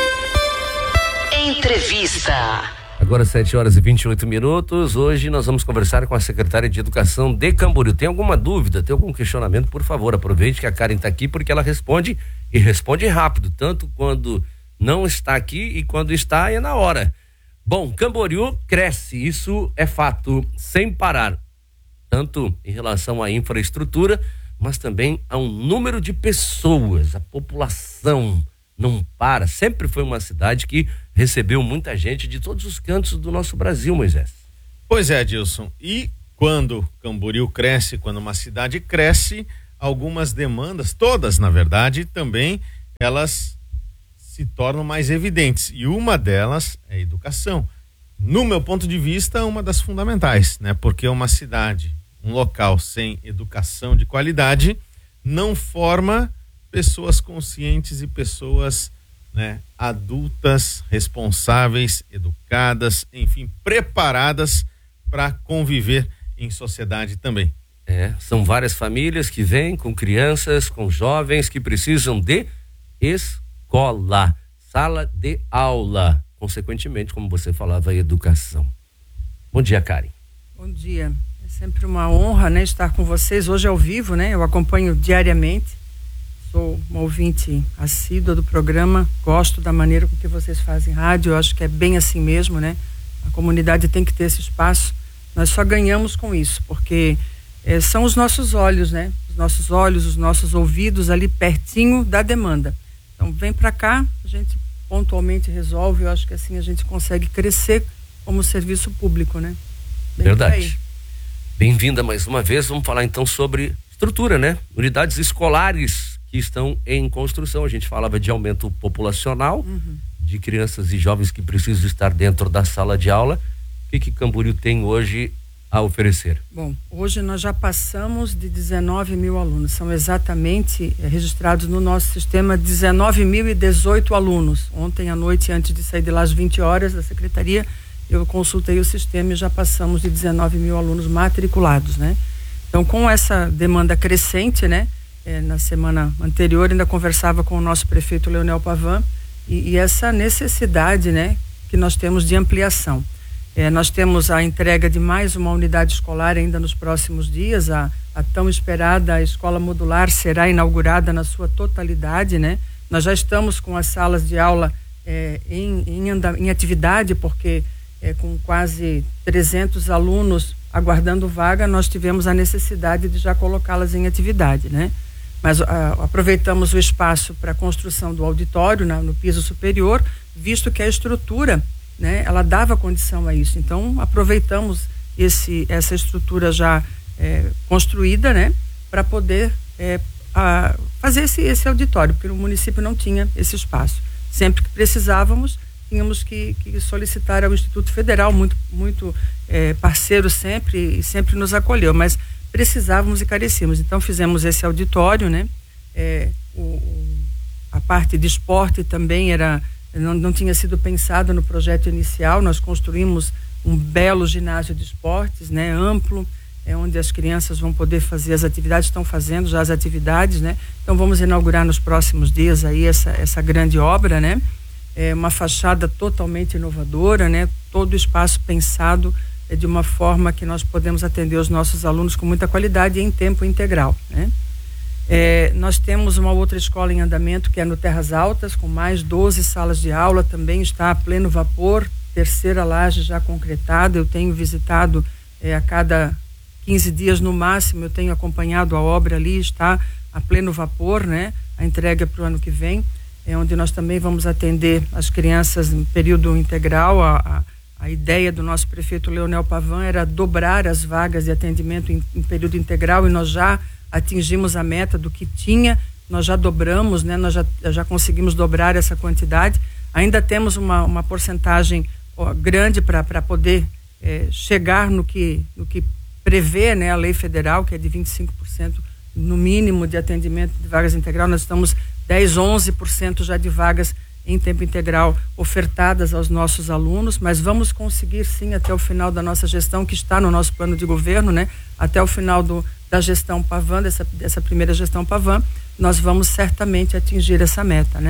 Entrevista. Agora sete horas e vinte e oito minutos. Hoje nós vamos conversar com a secretária de Educação de Camboriú. Tem alguma dúvida, tem algum questionamento, por favor, aproveite que a Karen está aqui, porque ela responde e responde rápido, tanto quando não está aqui e quando está é na hora. Bom, Camboriú cresce, isso é fato, sem parar, tanto em relação à infraestrutura, mas também ao número de pessoas, a população não para. Sempre foi uma cidade que recebeu muita gente de todos os cantos do nosso Brasil, Moisés. Pois é, Dilson. E quando Camboriú cresce, quando uma cidade cresce, algumas demandas, todas na verdade, também elas se tornam mais evidentes. E uma delas é a educação. No meu ponto de vista, uma das fundamentais, né? Porque uma cidade, um local sem educação de qualidade, não forma pessoas conscientes e pessoas, né, adultas, responsáveis, educadas, enfim, preparadas para conviver em sociedade também. É, são várias famílias que vêm com crianças, com jovens que precisam de escola, sala de aula, consequentemente, como você falava, educação. Bom dia, Karen. Bom dia. É sempre uma honra, né, estar com vocês hoje ao vivo, né? Eu acompanho diariamente. Sou uma ouvinte assídua do programa, gosto da maneira com que vocês fazem rádio, eu acho que é bem assim mesmo, né? A comunidade tem que ter esse espaço, nós só ganhamos com isso, porque é, são os nossos olhos, né? Os nossos olhos, os nossos ouvidos ali pertinho da demanda. Então vem para cá, a gente pontualmente resolve, eu acho que assim a gente consegue crescer como serviço público, né? Bem Verdade. Bem-vinda mais uma vez, vamos falar então sobre estrutura, né? Unidades escolares que estão em construção. A gente falava de aumento populacional, uhum. de crianças e jovens que precisam estar dentro da sala de aula. O que que Camboriú tem hoje a oferecer? Bom, hoje nós já passamos de dezenove mil alunos. São exatamente é, registrados no nosso sistema dezenove mil e dezoito alunos. Ontem à noite, antes de sair de lá às vinte horas da secretaria, eu consultei o sistema e já passamos de dezenove mil alunos matriculados, né? Então, com essa demanda crescente, né? É, na semana anterior ainda conversava com o nosso prefeito Leonel Pavan e, e essa necessidade, né, que nós temos de ampliação. É, nós temos a entrega de mais uma unidade escolar ainda nos próximos dias. A, a tão esperada escola modular será inaugurada na sua totalidade, né? Nós já estamos com as salas de aula é, em, em, anda, em atividade, porque é, com quase trezentos alunos aguardando vaga, nós tivemos a necessidade de já colocá-las em atividade, né? Mas a, aproveitamos o espaço para a construção do auditório na, no piso superior, visto que a estrutura, né, ela dava condição a isso. Então, aproveitamos esse, essa estrutura já é, construída, né, para poder é, a, fazer esse, esse auditório, porque o município não tinha esse espaço. Sempre que precisávamos, tínhamos que, que solicitar ao Instituto Federal, muito, muito é, parceiro sempre, e sempre nos acolheu, mas precisávamos e carecíamos. Então fizemos esse auditório, né? É, o, o, a parte de esporte também era, não, não tinha sido pensada no projeto inicial. Nós construímos um belo ginásio de esportes, né? Amplo, é onde as crianças vão poder fazer as atividades, estão fazendo já as atividades, né? Então vamos inaugurar nos próximos dias aí essa, essa grande obra, né? É uma fachada totalmente inovadora, né? Todo o espaço pensado é de uma forma que nós podemos atender os nossos alunos com muita qualidade e em tempo integral, né? É, nós temos uma outra escola em andamento que é no Terras Altas, com mais doze salas de aula, também está a pleno vapor, terceira laje já concretada. Eu tenho visitado é, a cada quinze dias no máximo, eu tenho acompanhado a obra ali, está a pleno vapor, né? A entrega para o ano que vem, é onde nós também vamos atender as crianças em período integral. A, a, a ideia do nosso prefeito Leonel Pavan era dobrar as vagas de atendimento em, em período integral, e nós já atingimos a meta do que tinha, nós já dobramos, né? Nós já, já conseguimos dobrar essa quantidade. Ainda temos uma, uma porcentagem ó, grande para poder é, chegar no que, no que prevê, né, a lei federal, que é de vinte e cinco por cento no mínimo de atendimento de vagas integral. Nós estamos dez, onze por cento já de vagas em tempo integral ofertadas aos nossos alunos, mas vamos conseguir sim até o final da nossa gestão, que está no nosso plano de governo, né? Até o final do, da gestão Pavan, dessa, dessa primeira gestão Pavan, nós vamos certamente atingir essa meta, né?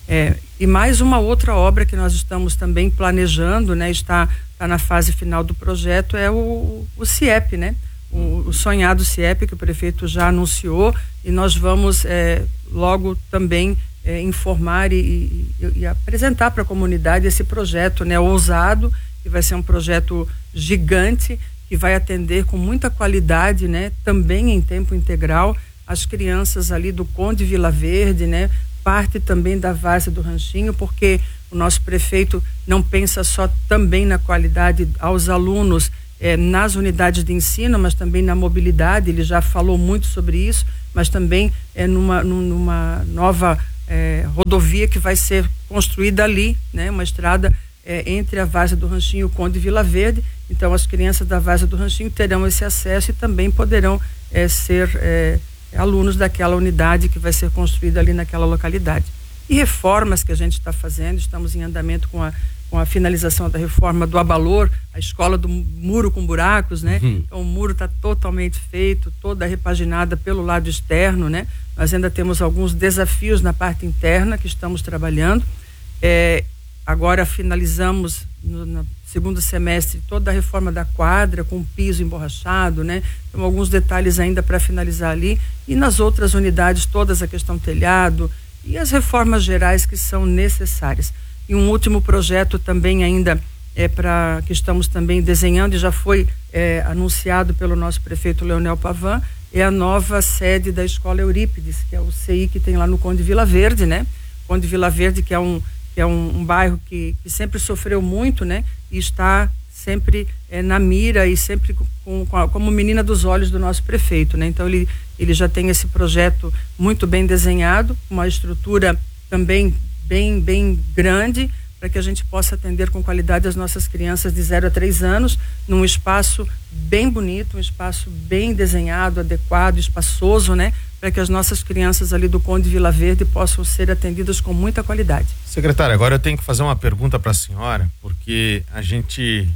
É, e mais uma outra obra que nós estamos também planejando, né, está, está na fase final do projeto, é o, o CIEP, né? O, o sonhado CIEP, que o prefeito já anunciou, e nós vamos é, logo também é, informar e, e, e apresentar para a comunidade esse projeto, né, ousado, que vai ser um projeto gigante, que vai atender com muita qualidade, né, também em tempo integral, as crianças ali do Conde Vila Verde, né, parte também da Várzea do Ranchinho, porque o nosso prefeito não pensa só também na qualidade aos alunos eh, nas unidades de ensino, mas também na mobilidade. Ele já falou muito sobre isso, mas também é eh, numa, numa nova eh, rodovia que vai ser construída ali, né, uma estrada eh, entre a Várzea do Ranchinho e o Conde Vila Verde. Então as crianças da Várzea do Ranchinho terão esse acesso e também poderão eh, ser eh, alunos daquela unidade que vai ser construída ali naquela localidade. E reformas que a gente está fazendo, estamos em andamento com a, com a finalização da reforma do Abalor, a escola do muro com buracos, né? Uhum. Então o muro está totalmente feito, toda repaginada pelo lado externo, né? Nós ainda temos alguns desafios na parte interna que estamos trabalhando. É, agora finalizamos no, no segundo semestre toda a reforma da quadra com piso emborrachado, né? Então alguns detalhes ainda para finalizar ali, e nas outras unidades todas a questão telhado e as reformas gerais que são necessárias. E um último projeto também ainda é para que estamos também desenhando e já foi é, anunciado pelo nosso prefeito Leonel Pavan, é a nova sede da Escola Eurípides, que é o C I que tem lá no Conde Vila Verde, né? Conde Vila Verde, que é um que é um, um bairro que, que sempre sofreu muito, né? E está sempre é, na mira e sempre com, com a, como menina dos olhos do nosso prefeito, né? Então ele, ele já tem esse projeto muito bem desenhado, uma estrutura também bem, bem grande, para que a gente possa atender com qualidade as nossas crianças de zero a três anos, num espaço bem bonito, um espaço bem desenhado, adequado, espaçoso, né? Para que as nossas crianças ali do Conde Vila Verde possam ser atendidas com muita qualidade. Secretária, agora eu tenho que fazer uma pergunta para a senhora, porque a gente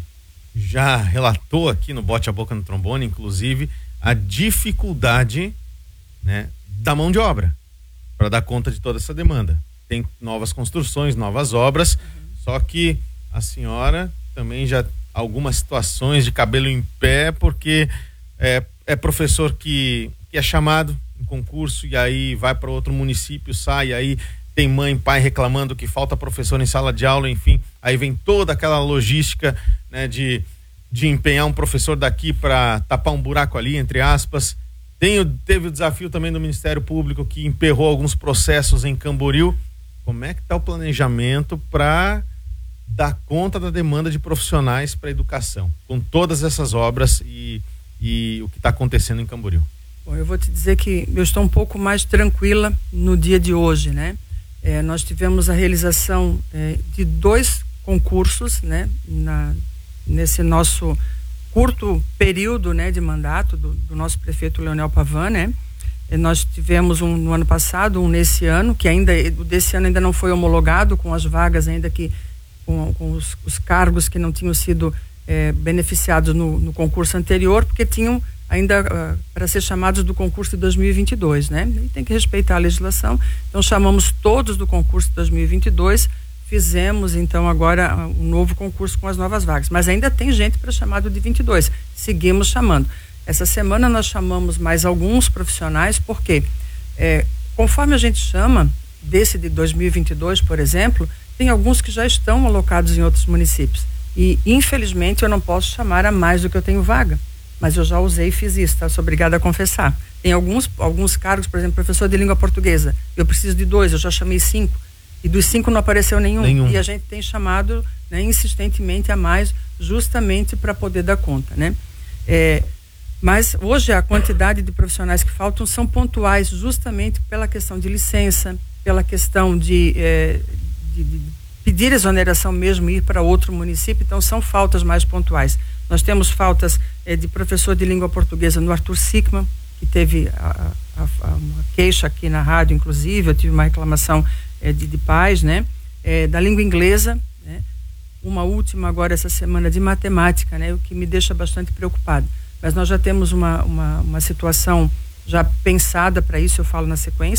já relatou aqui no Bote a Boca no Trombone, inclusive, a dificuldade, né, da mão de obra para dar conta de toda essa demanda. Tem novas construções, novas obras, uhum. Só que a senhora também já algumas situações de cabelo em pé, porque é, é professor que, que é chamado em concurso e aí vai para outro município, sai, aí tem mãe, pai reclamando que falta professor em sala de aula, enfim, aí vem toda aquela logística, né, de, de empenhar um professor daqui para tapar um buraco ali, entre aspas. Tem, teve o desafio também do Ministério Público, que emperrou alguns processos em Camboriú. Como é que está o planejamento para dar conta da demanda de profissionais para a educação, com todas essas obras e, e o que está acontecendo em Camboriú? Bom, eu vou te dizer que eu estou um pouco mais tranquila no dia de hoje, né? É, nós tivemos a realização é, de dois concursos, né? Na, nesse nosso curto período, né, de mandato do, do nosso prefeito Leonel Pavan, né? E nós tivemos um no ano passado, um nesse ano, que ainda, o desse ano ainda não foi homologado, com as vagas ainda que, com, com os, os cargos que não tinham sido é, beneficiados no, no concurso anterior, porque tinham ainda uh, para ser chamados do concurso de dois mil e vinte e dois, né? E tem que respeitar a legislação. Então chamamos todos do concurso de dois mil e vinte e dois, fizemos então agora uh, um novo concurso com as novas vagas, mas ainda tem gente para chamado de vinte e dois. Seguimos chamando. Essa semana nós chamamos mais alguns profissionais, porque é, conforme a gente chama desse de dois mil e vinte e dois, por exemplo, tem alguns que já estão alocados em outros municípios e infelizmente eu não posso chamar a mais do que eu tenho vaga. Mas eu já usei e fiz isso, tá? Sou obrigada a confessar. Tem alguns, alguns cargos, por exemplo, professor de língua portuguesa. Eu preciso de dois, eu já chamei cinco. E dos cinco não apareceu nenhum. nenhum. E a gente tem chamado, né, insistentemente a mais, justamente para poder dar conta, né? É, mas hoje a quantidade de profissionais que faltam são pontuais, justamente pela questão de licença, pela questão de, é, de, de pedir exoneração mesmo e ir para outro município. Então são faltas mais pontuais. Nós temos faltas eh, de professor de língua portuguesa no Arthur Sickman, que teve a, a, a, uma queixa aqui na rádio, inclusive, eu tive uma reclamação eh, de, de pais, né? Eh, da língua inglesa, né? Uma última agora essa semana de matemática, né? O que me deixa bastante preocupado. Mas nós já temos uma, uma, uma situação já pensada para isso, eu falo na sequência.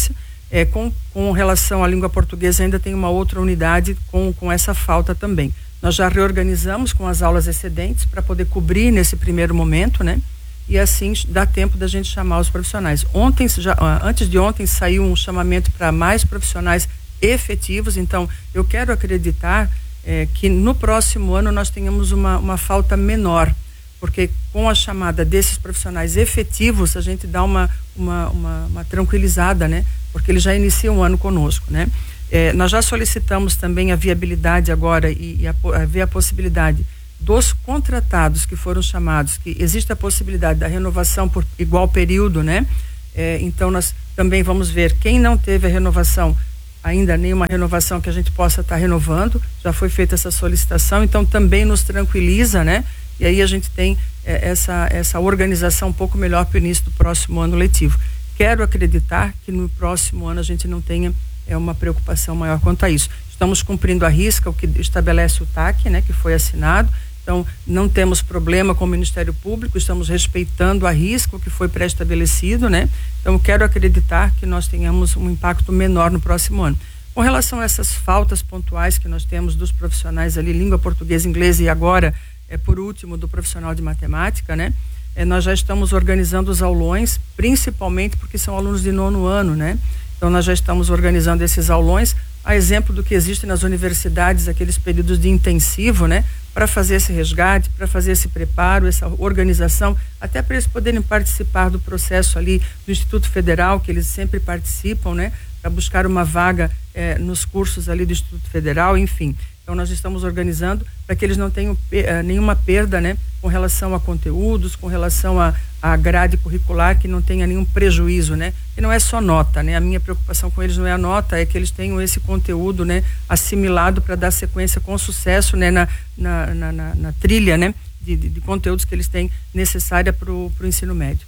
É, com, com relação à língua portuguesa, ainda tem uma outra unidade com, com essa falta também. Nós já reorganizamos com as aulas excedentes para poder cobrir nesse primeiro momento, né? E assim dá tempo da gente chamar os profissionais. Ontem, já, antes de ontem, saiu um chamamento para mais profissionais efetivos, então eu quero acreditar é, que no próximo ano nós tenhamos uma, uma falta menor, porque com a chamada desses profissionais efetivos a gente dá uma, uma, uma, uma tranquilizada, né? Porque eles já iniciam o ano conosco, né? É, nós já solicitamos também a viabilidade agora e, e a, a ver a possibilidade dos contratados que foram chamados, que existe a possibilidade da renovação por igual período, né? É, então nós também vamos ver quem não teve a renovação, ainda nenhuma renovação que a gente possa estar tá renovando, já foi feita essa solicitação, então também nos tranquiliza, né? E aí a gente tem é, essa, essa organização um pouco melhor para o início do próximo ano letivo. Quero acreditar que no próximo ano a gente não tenha é, uma preocupação maior quanto a isso. Estamos cumprindo à risca o que estabelece o T A C, né? Que foi assinado. Então, não temos problema com o Ministério Público, estamos respeitando a risca o que foi pré-estabelecido, né? Então, quero acreditar que nós tenhamos um impacto menor no próximo ano. Com relação a essas faltas pontuais que nós temos dos profissionais ali, língua portuguesa, inglês e agora, é, por último, do profissional de matemática, né? É, nós já estamos organizando os aulões, principalmente porque são alunos de nono ano, né? Então, nós já estamos organizando esses aulões, a exemplo do que existe nas universidades, aqueles períodos de intensivo, né? Para fazer esse resgate, para fazer esse preparo, essa organização, até para eles poderem participar do processo ali do Instituto Federal, que eles sempre participam, né? Para buscar uma vaga eh, nos cursos ali do Instituto Federal, enfim. Então nós estamos organizando para que eles não tenham eh, nenhuma perda, né? Com relação a conteúdos, com relação a, a grade curricular, que não tenha nenhum prejuízo, né? E não é só nota, né? A minha preocupação com eles não é a nota, é que eles tenham esse conteúdo, né? Assimilado para dar sequência com sucesso, né? Na, na, na, na, na trilha, né? De, de, de conteúdos que eles têm necessária para o ensino médio.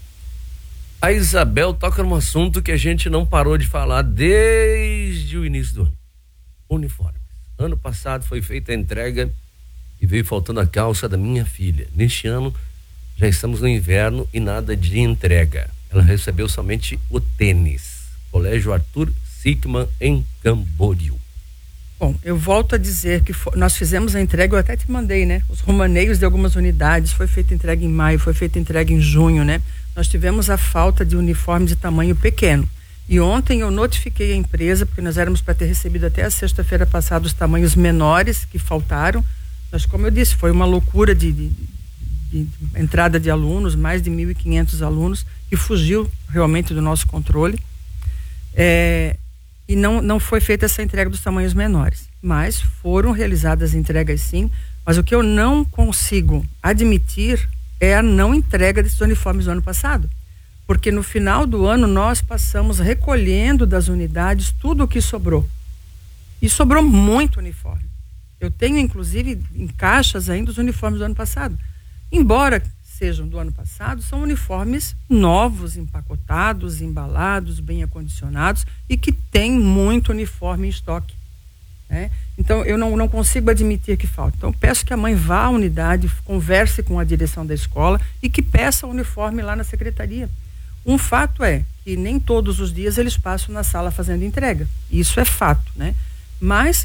A Isabel toca num assunto que a gente não parou de falar desde o início do ano. Uniformes. Ano passado foi feita a entrega e veio faltando a calça da minha filha. Neste ano já estamos no inverno e nada de entrega. Ela recebeu somente o tênis. Colégio Arthur Sickman em Camboriú. Bom, eu volto a dizer que for, nós fizemos a entrega, eu até te mandei, né? Os romaneios de algumas unidades, foi feita entrega em maio, foi feita entrega em junho, né? Nós tivemos a falta de uniforme de tamanho pequeno. E ontem eu notifiquei a empresa, porque nós éramos para ter recebido até a sexta-feira passada os tamanhos menores que faltaram. Mas, como eu disse, foi uma loucura de, de, de, de entrada de alunos, mais de mil e quinhentos alunos, que fugiu realmente do nosso controle. É, e não, não foi feita essa entrega dos tamanhos menores. Mas foram realizadas entregas sim, mas o que eu não consigo admitir é a não entrega desses uniformes do ano passado. Porque no final do ano nós passamos recolhendo das unidades tudo o que sobrou. E sobrou muito uniforme. Eu tenho, inclusive, em caixas ainda os uniformes do ano passado. Embora sejam do ano passado, são uniformes novos, empacotados, embalados, bem acondicionados e que tem muito uniforme em estoque. Né? Então, eu não, não consigo admitir que falta. Então, peço que a mãe vá à unidade, converse com a direção da escola e que peça o uniforme lá na secretaria. Um fato é que nem todos os dias eles passam na sala fazendo entrega. Isso é fato, né? Mas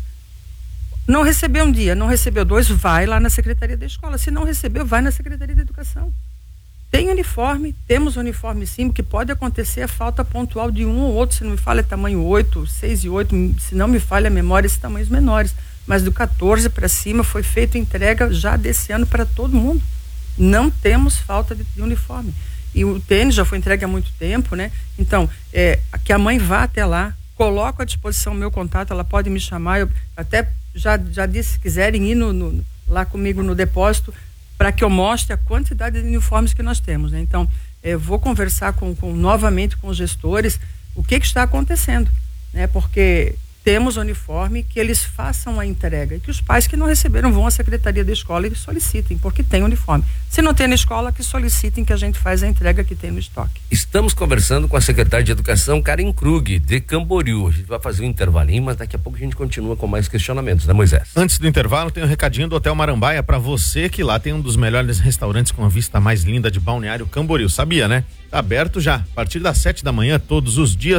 não recebeu um dia, não recebeu dois, vai lá na secretaria da escola. Se não recebeu, vai na secretaria da educação. Tem uniforme, temos uniforme sim, que pode acontecer a falta pontual de um ou outro, se não me falha é tamanho oito, seis e oito, se não me falha a memória, esses tamanhos menores. Mas do quatorze para cima foi feita entrega já desse ano para todo mundo. Não temos falta de, de uniforme. E o tênis já foi entregue há muito tempo, né? Então, é, que a mãe vá até lá, coloco à disposição o meu contato, ela pode me chamar, eu até já, já disse, se quiserem ir no, no, lá comigo no depósito, para que eu mostre a quantidade de uniformes que nós temos, né? Então, eu vou conversar com, com, novamente com os gestores o que, que está acontecendo, né? Porque temos uniforme, que eles façam a entrega e que os pais que não receberam vão à secretaria da escola e solicitem, porque tem uniforme. Se não tem na escola, que solicitem que a gente faz a entrega que tem no estoque. Estamos conversando com a secretária de Educação, Karen Krug, de Camboriú. A gente vai fazer um intervalinho, mas daqui a pouco a gente continua com mais questionamentos, né, Moisés? Antes do intervalo, tem um recadinho do Hotel Marambaia para você, que lá tem um dos melhores restaurantes com a vista mais linda de Balneário Camboriú. Sabia, né? Tá aberto já, a partir das sete da manhã, todos os dias,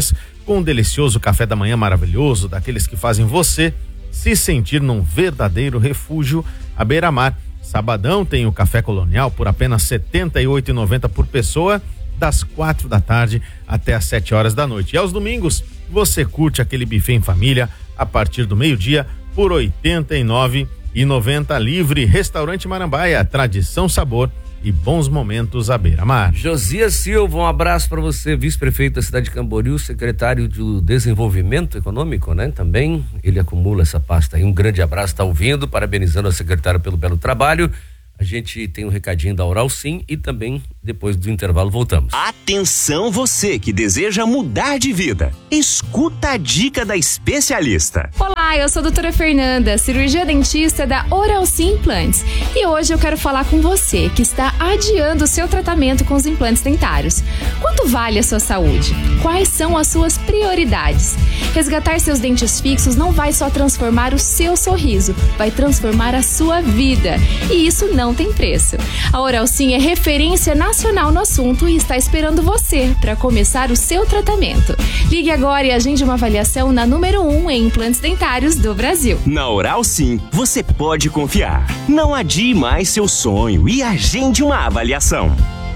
com um delicioso café da manhã maravilhoso, daqueles que fazem você se sentir num verdadeiro refúgio à beira-mar. Sabadão tem o café colonial por apenas setenta e oito reais e noventa centavos por pessoa, das quatro da tarde até as sete horas da noite. E aos domingos, você curte aquele buffet em família a partir do meio-dia por oitenta e nove reais e noventa centavos. Livre Restaurante Marambaia, tradição, sabor e bons momentos à beira-mar. Josias Silva, um abraço para você, vice-prefeito da cidade de Camboriú, secretário de Desenvolvimento Econômico, né? Também ele acumula essa pasta aí. Um grande abraço, tá ouvindo, parabenizando a secretária pelo belo trabalho. A gente tem um recadinho da Oral Sim e também depois do intervalo voltamos. Atenção você que deseja mudar de vida. Escuta a dica da especialista. Olá, eu sou a doutora Fernanda, cirurgia dentista da Oral Sim Implantes. E hoje eu quero falar com você que está adiando o seu tratamento com os implantes dentários. Quanto vale a sua saúde? Quais são as suas prioridades? Resgatar seus dentes fixos não vai só transformar o seu sorriso, vai transformar a sua vida. E isso não Não tem preço. A Oral Sim é referência nacional no assunto e está esperando você para começar o seu tratamento. Ligue agora e agende uma avaliação na número um em implantes dentários do Brasil. Na Oral Sim, você pode confiar. Não adie mais seu sonho e agende uma avaliação.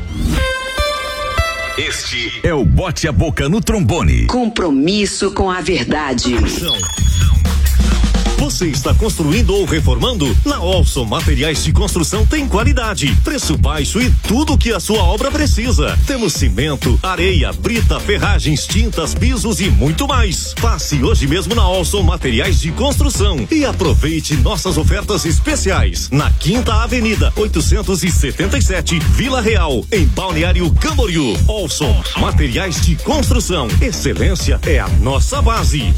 Este é o Bote a Boca no Trombone. Compromisso com a verdade. Você está construindo ou reformando? Na Olson Materiais de Construção tem qualidade, preço baixo e tudo o que a sua obra precisa. Temos cimento, areia, brita, ferragens, tintas, pisos e muito mais. Passe hoje mesmo na Olson Materiais de Construção e aproveite nossas ofertas especiais. Na Quinta Avenida, oitocentos e setenta e sete, Vila Real, em Balneário Camboriú. Olson Materiais de Construção. Excelência é a nossa base.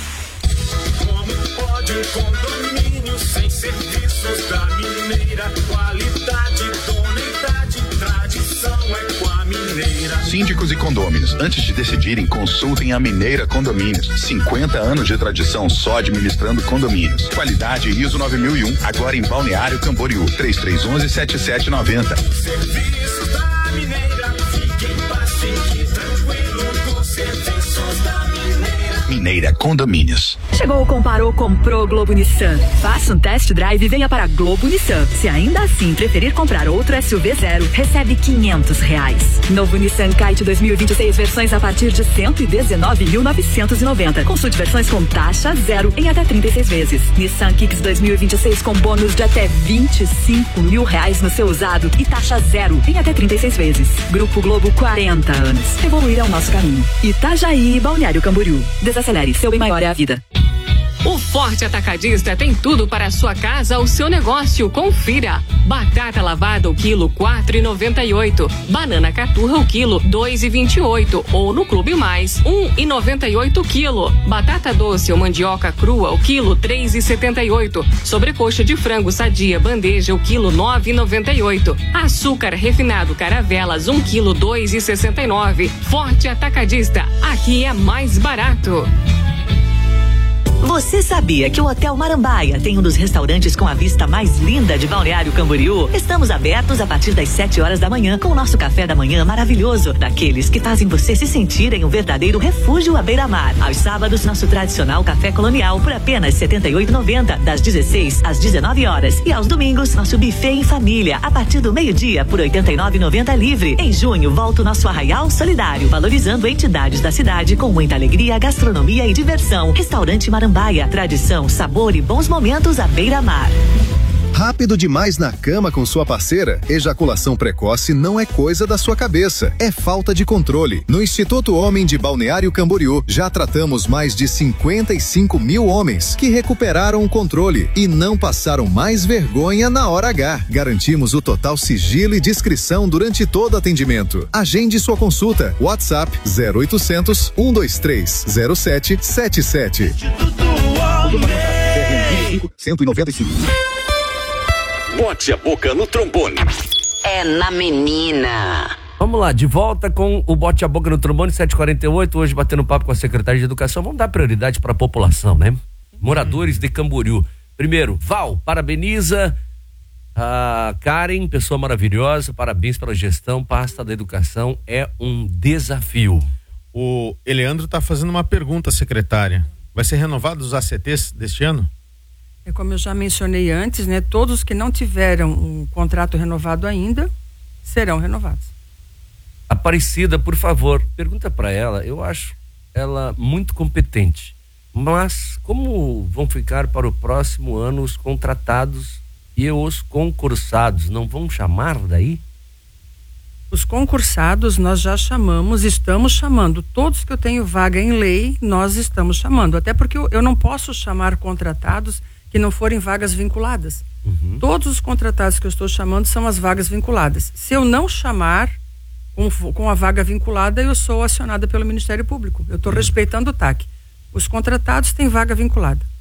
Condomínio sem serviços da Mineira, qualidade, idoneidade, tradição é com a Mineira. Síndicos e condôminos, antes de decidirem, consultem a Mineira Condomínios. cinquenta anos de tradição só administrando condomínios. Qualidade I S O nove mil e um, agora em Balneário Camboriú. três três um um, sete sete nove zero. Serviços da Mineira, fique em paz, fique tranquilo com serviços da Mineira. Mineira Condomínios. Chegou, comparou, comprou Globo Nissan. Faça um test drive e venha para Globo Nissan. Se ainda assim preferir comprar outro S U V zero, recebe quinhentos reais. Novo Nissan Kite dois mil e vinte e seis, versões a partir de cento e dezenove mil novecentos e noventa. Consulte versões com taxa zero em até trinta e seis vezes. Nissan Kicks dois mil e vinte e seis com bônus de até vinte e cinco mil reais no seu usado e taxa zero em até trinta e seis vezes. Grupo Globo, quarenta anos. Evoluir é o nosso caminho. Itajaí e Balneário Camboriú. Desacelere, seu bem maior é a vida. O Forte Atacadista tem tudo para a sua casa ou seu negócio. Confira. Batata lavada o quilo quatro e noventa e oito. Banana caturra o quilo dois e vinte e oito. Ou no Clube Mais um e noventa e oito quilo. Batata doce ou mandioca crua o quilo três e setenta e oito. Sobrecoxa de frango sadia bandeja o quilo nove e noventa e oito. Açúcar refinado Caravelas um quilo dois e sessenta e nove. Forte Atacadista. Aqui é mais barato. Você sabia que o Hotel Marambaia tem um dos restaurantes com a vista mais linda de Balneário Camboriú? Estamos abertos a partir das sete horas da manhã com o nosso café da manhã maravilhoso, daqueles que fazem você se sentir em um verdadeiro refúgio à beira-mar. Aos sábados, nosso tradicional café colonial por apenas setenta e oito reais e noventa centavos, das dezesseis às dezenove horas. E aos domingos, nosso buffet em família a partir do meio-dia por oitenta e nove reais e noventa centavos livre. Em junho, volta o nosso Arraial Solidário, valorizando entidades da cidade com muita alegria, gastronomia e diversão. Restaurante Marambaia. Tradição, sabor e bons momentos à beira-mar. Rápido demais na cama com sua parceira? Ejaculação precoce não é coisa da sua cabeça, é falta de controle. No Instituto Homem de Balneário Camboriú, já tratamos mais de cinquenta e cinco mil homens que recuperaram o controle e não passaram mais vergonha na hora H. Garantimos o total sigilo e discrição durante todo atendimento. Agende sua consulta. WhatsApp zero oitocentos, um dois três, zero sete sete sete. cento e noventa e cinco. Bote a boca no trombone. É na menina. Vamos lá, de volta com o Bote a Boca no Trombone, sete e quarenta e oito, hoje batendo papo com a secretária de Educação. Vamos dar prioridade para a população, né? Moradores de Camboriú. Primeiro, Val, parabeniza a Karen, pessoa maravilhosa, parabéns pela gestão, pasta da educação é um desafio. O Eleandro está fazendo uma pergunta, secretária. Vai ser renovado os A C Ts deste ano? É como eu já mencionei antes, né? Todos os que não tiveram um contrato renovado ainda serão renovados. Aparecida, por favor, pergunta para ela. Eu acho ela muito competente. Mas como vão ficar para o próximo ano os contratados e os concursados? Não vão chamar daí? Os concursados nós já chamamos, estamos chamando. Todos que eu tenho vaga em lei, nós estamos chamando. Até porque eu, eu não posso chamar contratados que não forem vagas vinculadas. Uhum. Todos os contratados que eu estou chamando são as vagas vinculadas. Se eu não chamar com, com a vaga vinculada, eu sou acionada pelo Ministério Público. Eu estou uhum. respeitando o T A C. Os contratados têm vaga vinculada.